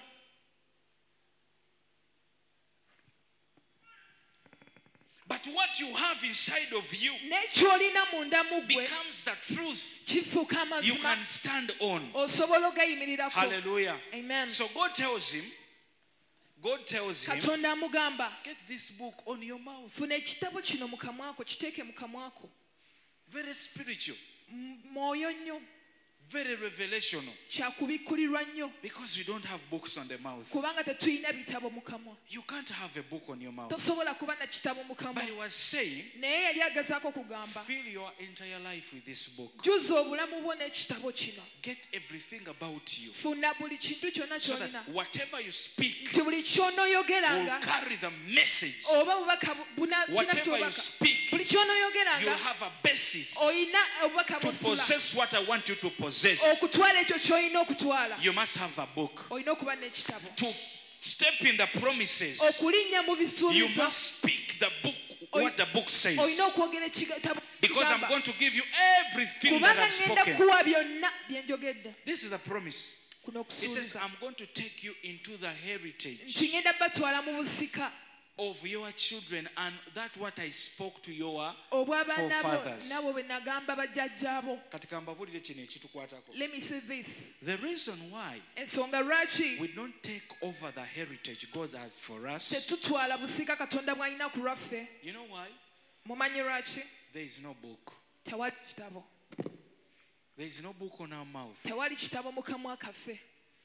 But what you have inside of you N'ekyolina munda mu gwe becomes the truth kifuuka you amazima can stand on. osobola ogayimirirako. Hallelujah. Amen. So God tells him, God tells him, Katonda amugamba get this book on your mouth. funa ekitabo kino mu kamwako kiteeke mu kamwako. Very spiritual, M- mwoyo nnyo very revelational. kyakubikkulirwa nnyo Because we don't have books on the mouth. kubanga tetulina bitabo mu kamwa. You can't have a book on your mouth. Tosobola kuba na kitabo mu kamwa. But he was saying, Naye yali agezaako kugamba fill your entire life with this book. jjuza obulamu bwo n'ekitabo kino. Get everything about you. Funa buli kintu kyonna So ky'olina that whatever you speak nti buli will ky'onooyogeranga carry the message. oba bubaka bu- buna kina Whatever you kyobaka speak, buli you'll ky'onooyogeranga have a basis olina obubaka to bw'ositula possess what I want you to possess. okutwala ekyo ky'olina okutwala. You must have a book. Olina okuba n'ekitabo. To step in the promises, Okulinnya mu you bisuubizo must speak the book, what the book says. olina okwogera ekitabo Because I'm kigamba. going to give you everything that Kubanga I've ngenda spoken. kuwa byonna bye njogedde. This is the promise. Kuno He says, okusuubiza I'm going to take you into the nti heritage ngenda batwala mu busika of your children and that what I spoke to your obw'abaana bo forefathers. nabo bwe nagamba bajjajjaabo. Katika mbabulire kino ekitukwatako. Let me say this. The reason why Ensonga lwaki we don't take over the heritage God has for us, tetutwala busika Katonda bw'alina ku lwaffe. you know why? Mumanyi lwaki? There is no book. Tewali kitabo. There is no book on our mouth. Tewali kitabo mu kamwa kaffe.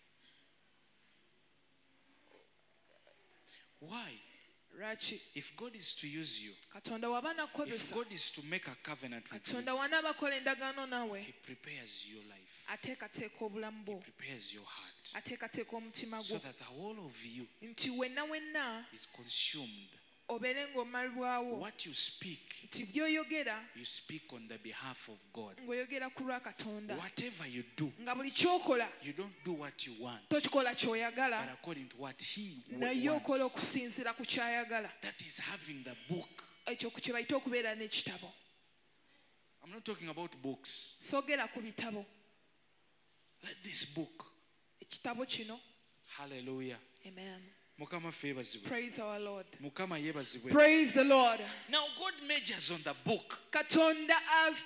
Why? Lwaki? If God is to use you, Katonda waba if nakukozesa, God is to make a covenant with you, Katonda wanaaba akola endagaano naawe, He prepares your life, ateekateeka obulamu bwo, prepares your heart, ateekateeka omutima so gwo, that the whole of you nti wenna wenna is consumed. obeere ng'omalibwawo, What you speak, nti by'oyogera you speak on the behalf of God. ng'oyogera ku lwa Katonda. Whatever you do, Nga buli ky'okola you don't do what you want, tokikola but ky'oyagala, according to what He naye okola wants. okusinziira ku ky'ayagala. That is having the book. Ekyo kye bayita okubeera n'ekitabo. I'm not talking about books. Soogera ku bitabo. Let this book. Ekitabo kino. Hallelujah. Amen. Mukama febazibwe. Praise our Lord. Mukama yebazibwe. Praise the Lord. Now God measures on the book. Katonda av-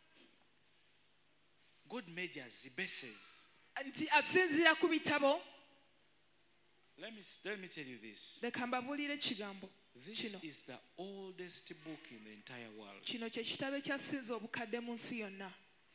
God measures, He bases. nti asinziira ku bitabo. Let me let me tell you this. Leka mbabuulire ekigambo This kino. is the oldest book in the entire world. Kino kye kitabo ekyasinze obukadde mu nsi yonna.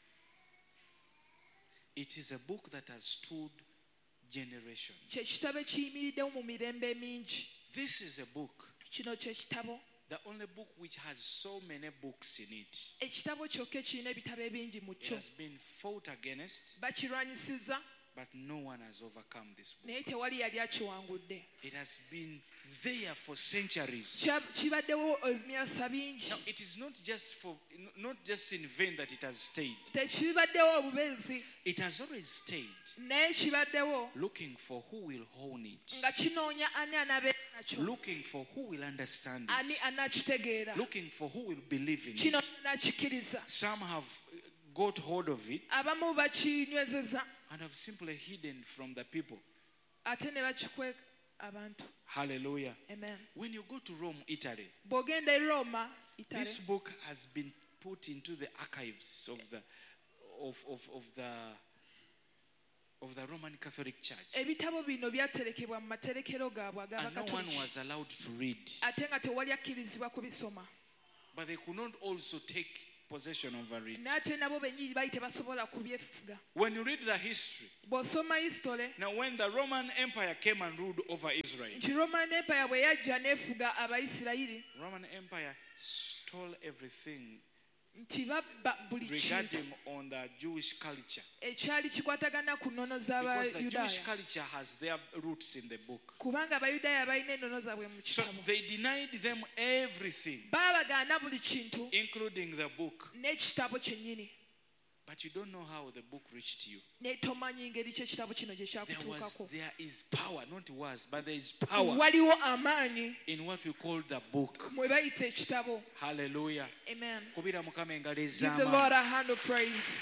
It is a book that has stood Kye generations. kitabo ekiyimiriddewo mu mirembe mingi. This is a book, Kino kye kitabo. the only book which has so many books in it. Ekitabo kyokka ekirina ebitabo ebingi mu It kyo. has been fought against, Bakirwanyisizza but no one has overcome this book. naye tewali yali akiwangudde. It has been there for centuries. Kya- Kibaddewo emyasa bingi. Now, it is not just for not just in vain that it has stayed. Tekibaddewo obubeezi It has always stayed, naye kibaddewo looking for who will own it, nga kinoonya ani anaabeera nakyo, looking for who will understand ani it, anakitegeera, looking for who will believe in kino it. nakikiriza. Some have got hold of it Abamu bakinywezeza and have simply hidden from the people. ate ne bakikweka abantu. Hallelujah. Amen. When you go to Rome, Italy, Bw'ogenda e Roma, Italy, this book has been put into the archives of the of, of, of the of the Roman Catholic Church. ebitabo bino byaterekebwa mu materekero gaabwe And no one ag'abakatoliki was allowed to read. ate nga tewali akkirizibwa kubisoma But they could not also take possession over it. n'ate nabo bennyini baali tebasobola kubyefuga When you read the history, bw'osoma histole now when the Roman Empire came and ruled over Israel, nti roman empire bwe yajja n'efuga abayisirayiri Roman Empire stole everything nti babba buli kintu regarding on the Jewish culture. ekyali kikwatagana ku nnono Because the Jewish z'abayudaaya culture has their roots in the book. kubanga abayudaaya balina ennono zaabwe mu So kitabo they denied them everything, baabagaana buli kintu including the book. n'ekitabo kyennyini But you don't know how the book reached you. ne tomanyi ngeri ki ekitabo kino gye There was, kyakutuukako there is power, not was, but there is power waliwo amaanyi in what we call the book. mwe bayita ekitabo Hallelujah. amen Kubira mukama engalo give the ez'amaanyi. lord a hand of praise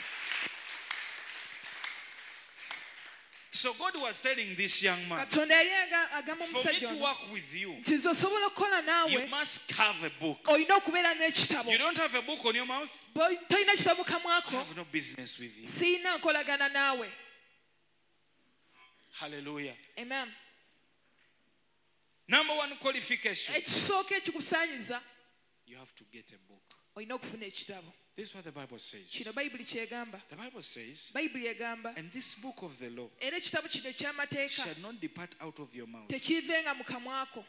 So God was telling this young man, katonda yali aga- agamba for me omusajja to ono work with you, nti nze osobola okukola you naawe must have a book. olina okubeera n'ekitabo You don't have a book on your mouth, Bo- tolina kitabo mu I kamwako have no business with you. siina nkolagana naawe Hallelujah. amen Number one qualification, ekisooka ekikusaanyiza you have to get a book. olina okufuna ekitabo This is what the Bible says. kino bayibuli kyegamba The Bible says, bayibuli egamba and this book of the law era ekitabo kino eky'amateeka shall not depart out of your mouth, tekiivenga mu kamwako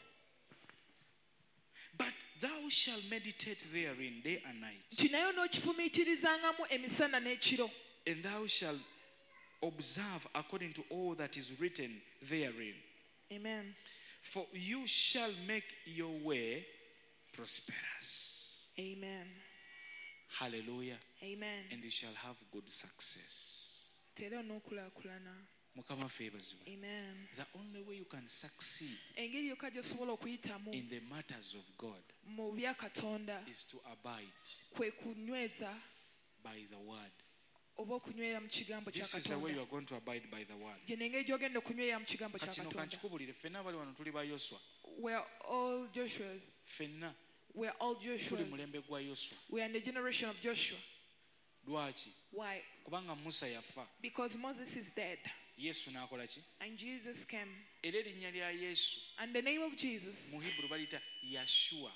but thou shalt meditate therein day and night, nti naye onookifumiitirizangamu emisana n'ekiro and thou shalt observe according to all that is written therein. amen For you shall make your way prosperous. amen Hallelujah. amen And you shall have good success. tera onookulaakulana Mukama feebazibwe. amen The only way you can succeed engeri yokka gy'osobola okuyitamu in the matters of God mu bya katonda is to abide kwe kunyweza by the word. oba okunywera mu kigambo kya This is the way you katonda are going to abide by the word. gye nengeri gy'ogenda okunywera mu kigambo kya Kati no katonda kankikubulire ffenna abali wano tuli ba Yoswa. we're all joshuas Ffenna we're all tuli joshuas mulembe gwa Yoswa. we are in the generation of joshua Lwaki? why Kubanga Musa yafa. because moses is dead Yesu n'akola ki? and jesus came Era erinnya lya Yesu and the name of jesus mu Hebrew baliyita Yashua.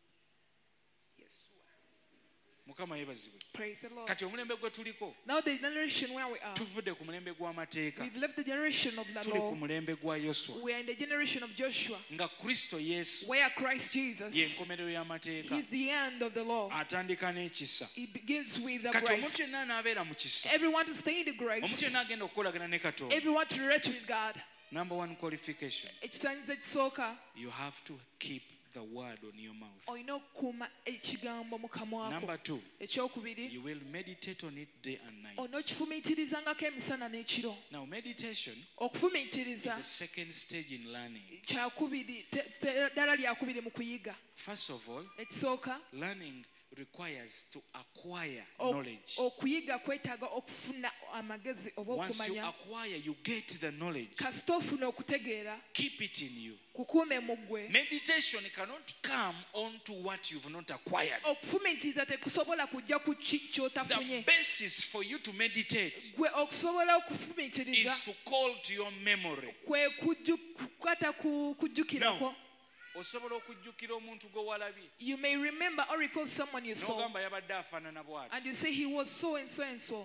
Mukama yeebazibwe. praise the lord Kati omulembe gwe tuliko now the generation where we are tuvudde ku mulembe gw'amateeka. we've left the generation of the Tuli ku law mulembe gwa Yoswa. we are in the generation of joshua Nga Kristo Yesu where christ jesus ye nkomerero y'amateeka. he's the end of the law Atandika n'ekisa. he begins with the Kati grace omuntu yenna anaabeera mu kisa. everyone to stay in the Omuntu grace yenna agenda okukolagana ne Katonda. everyone to relate with god Number one qualification, ekisaanyizo ekisooka you have to keep the word on your mouth. olina okukuuma ekigambo mu kamwako Number two, ekyokubiri you will meditate on it day and night. onookifumiitirizangako emisana n'ekiro Now, meditation is okufumiitiriza the second stage in learning. kyakubiri te- te- ddala lyakubiri mu kuyiga First of all, ekisooka learning requires to acquire ok- knowledge. okuyiga kwetaaga okufuna amagezi oba Once you okumanya acquire, you get the knowledge. kasita ofuna okutegeera Keep it in you. kukuume mu ggwe Meditation cannot come onto what you've not acquired. okufumiitiriza tekusobola kujja ku ki The kyotafunye basis for you to meditate gwe okusobola okufumiitiriza is to call to your memory. kwe kujju- kukwata ku kujjukirako Now, osobola okujjukira omuntu gwe walabye you may remember or recall someone you saw n'ogamba yabadde afaanana and bw'ati. you say he was so and so and so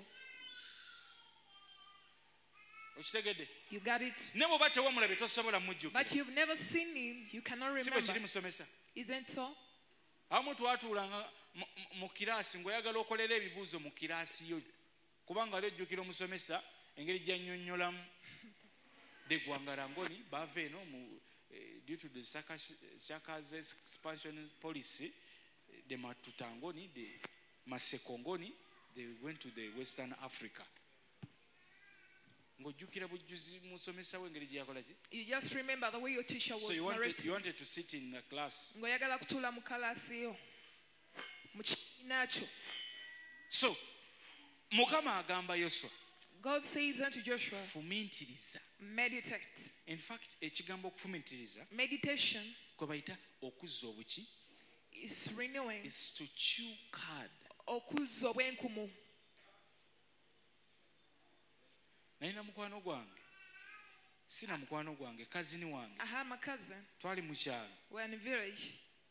Okitegedde? you got it ne bw'oba tewamulabye tosobola but mujjukira. you've never seen him you cannot Si bwe kiri remember musomesa. isn't so Abamu twatuulanga mu- mu- mu kiraasi ng'oyagala okolera ebibuuzo mu kiraasi yo kubanga ali ojjukira omusomesa engeri gy'annyonnyolamu de Gwangarangoni baava eno mu eh, due to the Saka- Shaka's expansion policy, the Matutangoni, the Masekongoni, they went to the Western Africa. Ng'ojjukira bujjuzi musomesa we engeri gye yakola ki? you just remember the way your teacher was So you wanted, narrating you wanted to sit in the class. ng'oyagala kutuula mu kalaasi yo mu kibiina kyo So Mukama agamba Yoswa, god says unto joshua fumiitiriza. meditate In fact, ekigambo okufumiitiriza meditation kwe bayita okuzza obuki is renewing is to chew cud. okuzza obwenkumu nalina mukwano gwange sina mukwano gwange kazini wange I have my cousin. twali mu kyalo We're in a village.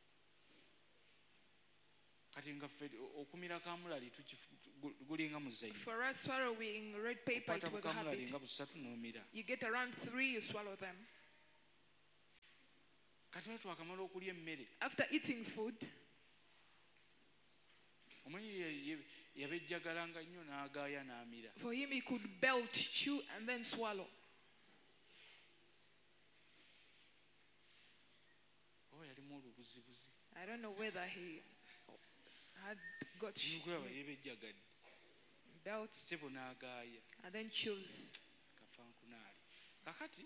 kati nga ffe okumira kamulali gulinga muzayiro For us, swallowing red paper, it okwata was a bukamulali habit. nga busatu n'omira You get around three, you swallow them. kati we twakamala okulya emmere After eating food, omanyi yabejjagalanga nnyo n'agaaya n'amira for him, he could belt, chew, and then swallow. oba yalimu olubuzibuzi I don't know whether he had got nokulaba yebejjagadde belt sebo n'agaaya and then chews. kafankunaali kakati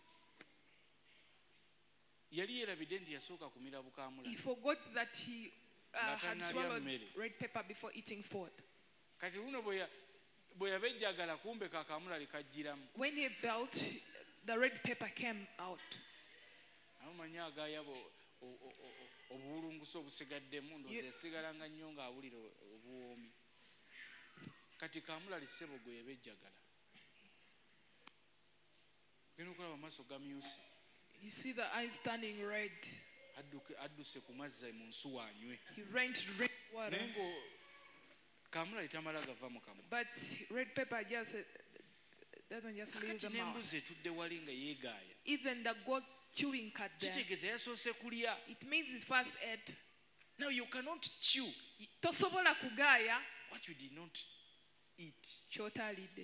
yali yeerabidde nti yasooka kumira He bukamulali forgot that he uh, Nga had tannalya swallowed mmere. red pepper before eating food. kati luno bwe ya- bwe yabejjagala kumbe kakamulali kajjiramu When he belt, the red pepper came out. amumanyi agaaya bo- o- o- o- obuwulungusa obusigaddemu ndoozi Ye- yasigalanga nnyo ng'awulira obuwoomi kati kamulali ssebo gwe yabejjagala genda okulaba amaaso gamyuse You see the eyes turning red. adduke- adduse ku mazzi mu nsuwa anywe He ran to drink water. naye ngo kamulali tamala gava mu kamwa But red pepper just uh, doesn't just leave kakati the mouth. n'embuzi etudde wali nga yeegaaya Even the goat chewing cut there. kitegeeza yasoose kulya It means his first ate. now you cannot chew Tosobola kugaya what you did not eat. ky'otaalidde.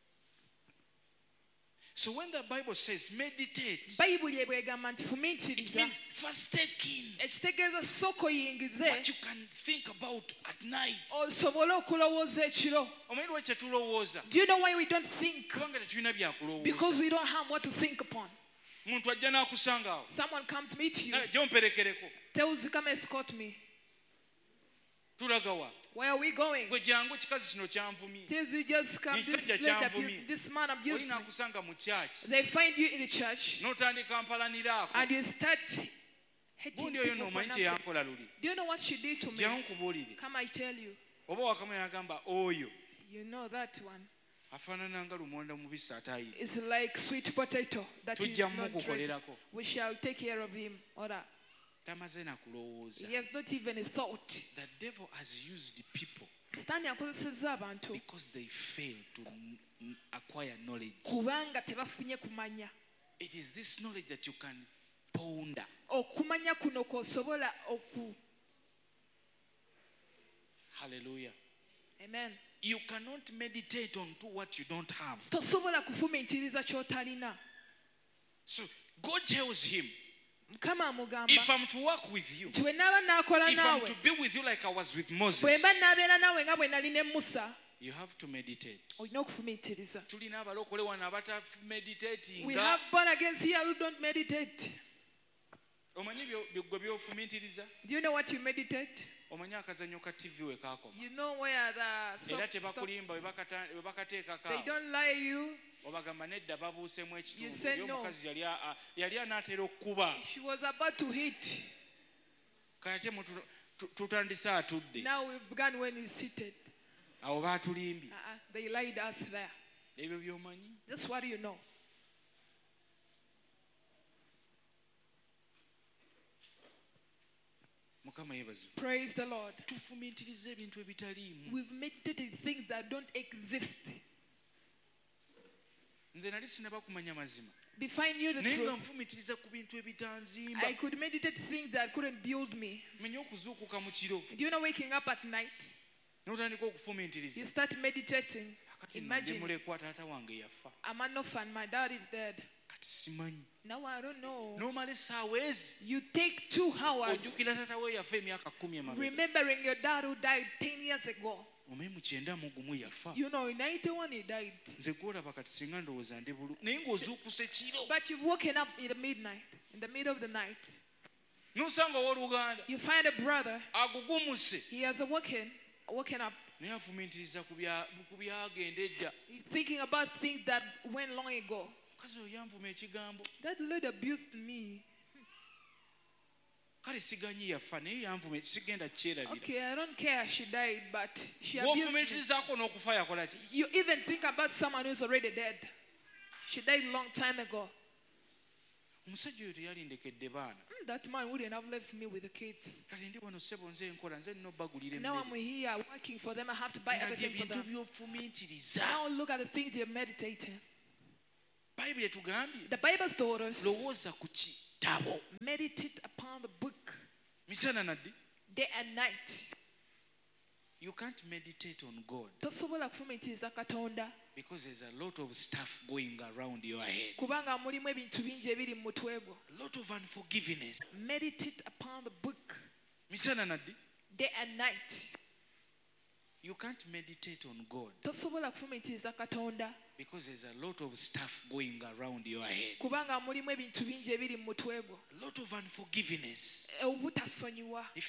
So when the Bible says meditate, Bayibuli ebwegamba nti it fumiitiriza. means first take in Ekitegeeza sooka oyingize what you can think about at night. osobole okulowooza ekiro. Omanyi lwaki tetulowooza? Do you know why we don't think? Kubanga tetulina Because byakulowooza. we don't have what to think upon. Muntu ajja n'akusanga awo. Someone comes meet you, Jja omperekereko. tells you come escort me. Tulaga wa? Where are we going? Gwe jjangu kikazi kino kyanvumye. Tells you just come. This, Ekisajja lady kyanvumye. abused- this man Oli abused me. n'akusanga mu church. They find you in the church N'otandika mpalaniraako. and you start hating Gundi oyo people for n'omanyi kye nothing. yankola luli. Do you know what she did to me? Jjangu nkubuulire. Come, I tell you. Oba wakamwe n'agamba oyo You know that one. afaanana nga lumonda mubisi atayiye. It's like sweet potato that is Tujja not ready. mukukolerako. We shall take care of him. Or that. Tamaze na kulowooza. He has not even a thought. The devil has used people Sitaani akozesezza abantu because they fail to n- n- acquire knowledge. kubanga tebafunye kumanya. It is this knowledge that you can ponder. Okumanya kuno kw'osobola oku. Hallelujah. Amen. You cannot meditate on to what you don't have. Tosobola kufumiitiriza ky'otalina. So God tells him, Mukama amugamba if I'm to work with you, nti bwe naaba naakola if I'm naawe to be with you like I was with bwe Moses, mba naabeera naawe nga bwe nali ne Musa you have to meditate. olina okufumiitiriza. Tulina abalokole wano We abatameditatinga. have born against here who don't meditate. Omanyi byo- byo- gwe byofumiitiriza? Do you know what you meditate? Omanyi akazannyo ka T V we kaakoma. You know where the so- Era stop. tebakulimba we bakata- we bakateekako They awo. don't lie you. Obagamba nedda babuusemu You ekitundu said oli no. omukazi yali a- a- yali anaatera okukuba She was about to hit. kate mutu- tu- tutandise atudde Now we've begun when he's seated. awo baatulimbye Uh-uh. They lied us there. ebyo by'omanyi. That's what you know. Mukama yeebazibwe. Praise the Lord. Tufumiitiriza ebintu ebitaliimu. We've meditated things that don't exist. Nze nali sinaba kumanya mazima If I knew the naye nga truth, nfumiitiriza ku bintu ebitanzimba. I could meditate things that couldn't build me. menya okuzuukuka mu kiro Do you know waking up at night? n'otandika okufumiitiriza. You start meditating. Kati nno ndi Imagine, mulekwa taata wange yafa I'm an orphan, my dad is dead. kati simanyi. Now I don't know. n'omala essaawa ezi You take two hours ojjukira taata we yafa emyaka kumi emabega. remembering your dad who died ten years ago. omanye mu kyenda mu gumu yafa. You know, in ninety-one he died. nze gwolaba kati singa ndowooza ndi bulu naye ng'ozuukuse kiro But you've woken up in the midnight, in the middle of the night. n'osanga owooluganda You find a brother, agugumuse he has awoken, woken up. naye afumiitiriza ku bya- ku byagenda edda. He's thinking about things that went long ago. mukazi oyo yanvuma ekigambo That lady abused me. kale siganyi yafa naye yanvuma sigenda kyerabira. Okay, I don't care she died, but she abused me. bw'ofumiitirizaako n'okufa yakola ki? You even think about someone who's already dead. She died a long time ago. Omusajja oyo teyalindekedde baana. Mm, That man wouldn't have left me with the kids. Kale ndi wano ssebo nze nkola nze nina obbagulira Now I'm emmere. here working for them. I have to buy Nga everything for byebintu them. by'ofumiitiriza. Now look at the things you're meditating. Bayibuli etugambye The Bible's taught us, lowooza ku kitabo meditate upon the book misana naddi. day and night. You can't meditate on God Tosobola kufumiitiriza Katonda because there's a lot of stuff going around your head. kubanga mulimu ebintu bingi ebiri mu mutwe gwo. A lot of unforgiveness. Meditate upon the book Misana naddi. day and night. You can't meditate on God Tosobola kufumiitiriza Katonda because there's a lot of stuff going around your head. kubanga mulimu ebintu bingi ebiri mu mutwe gwo. A lot of unforgiveness. Obutasonyiwa.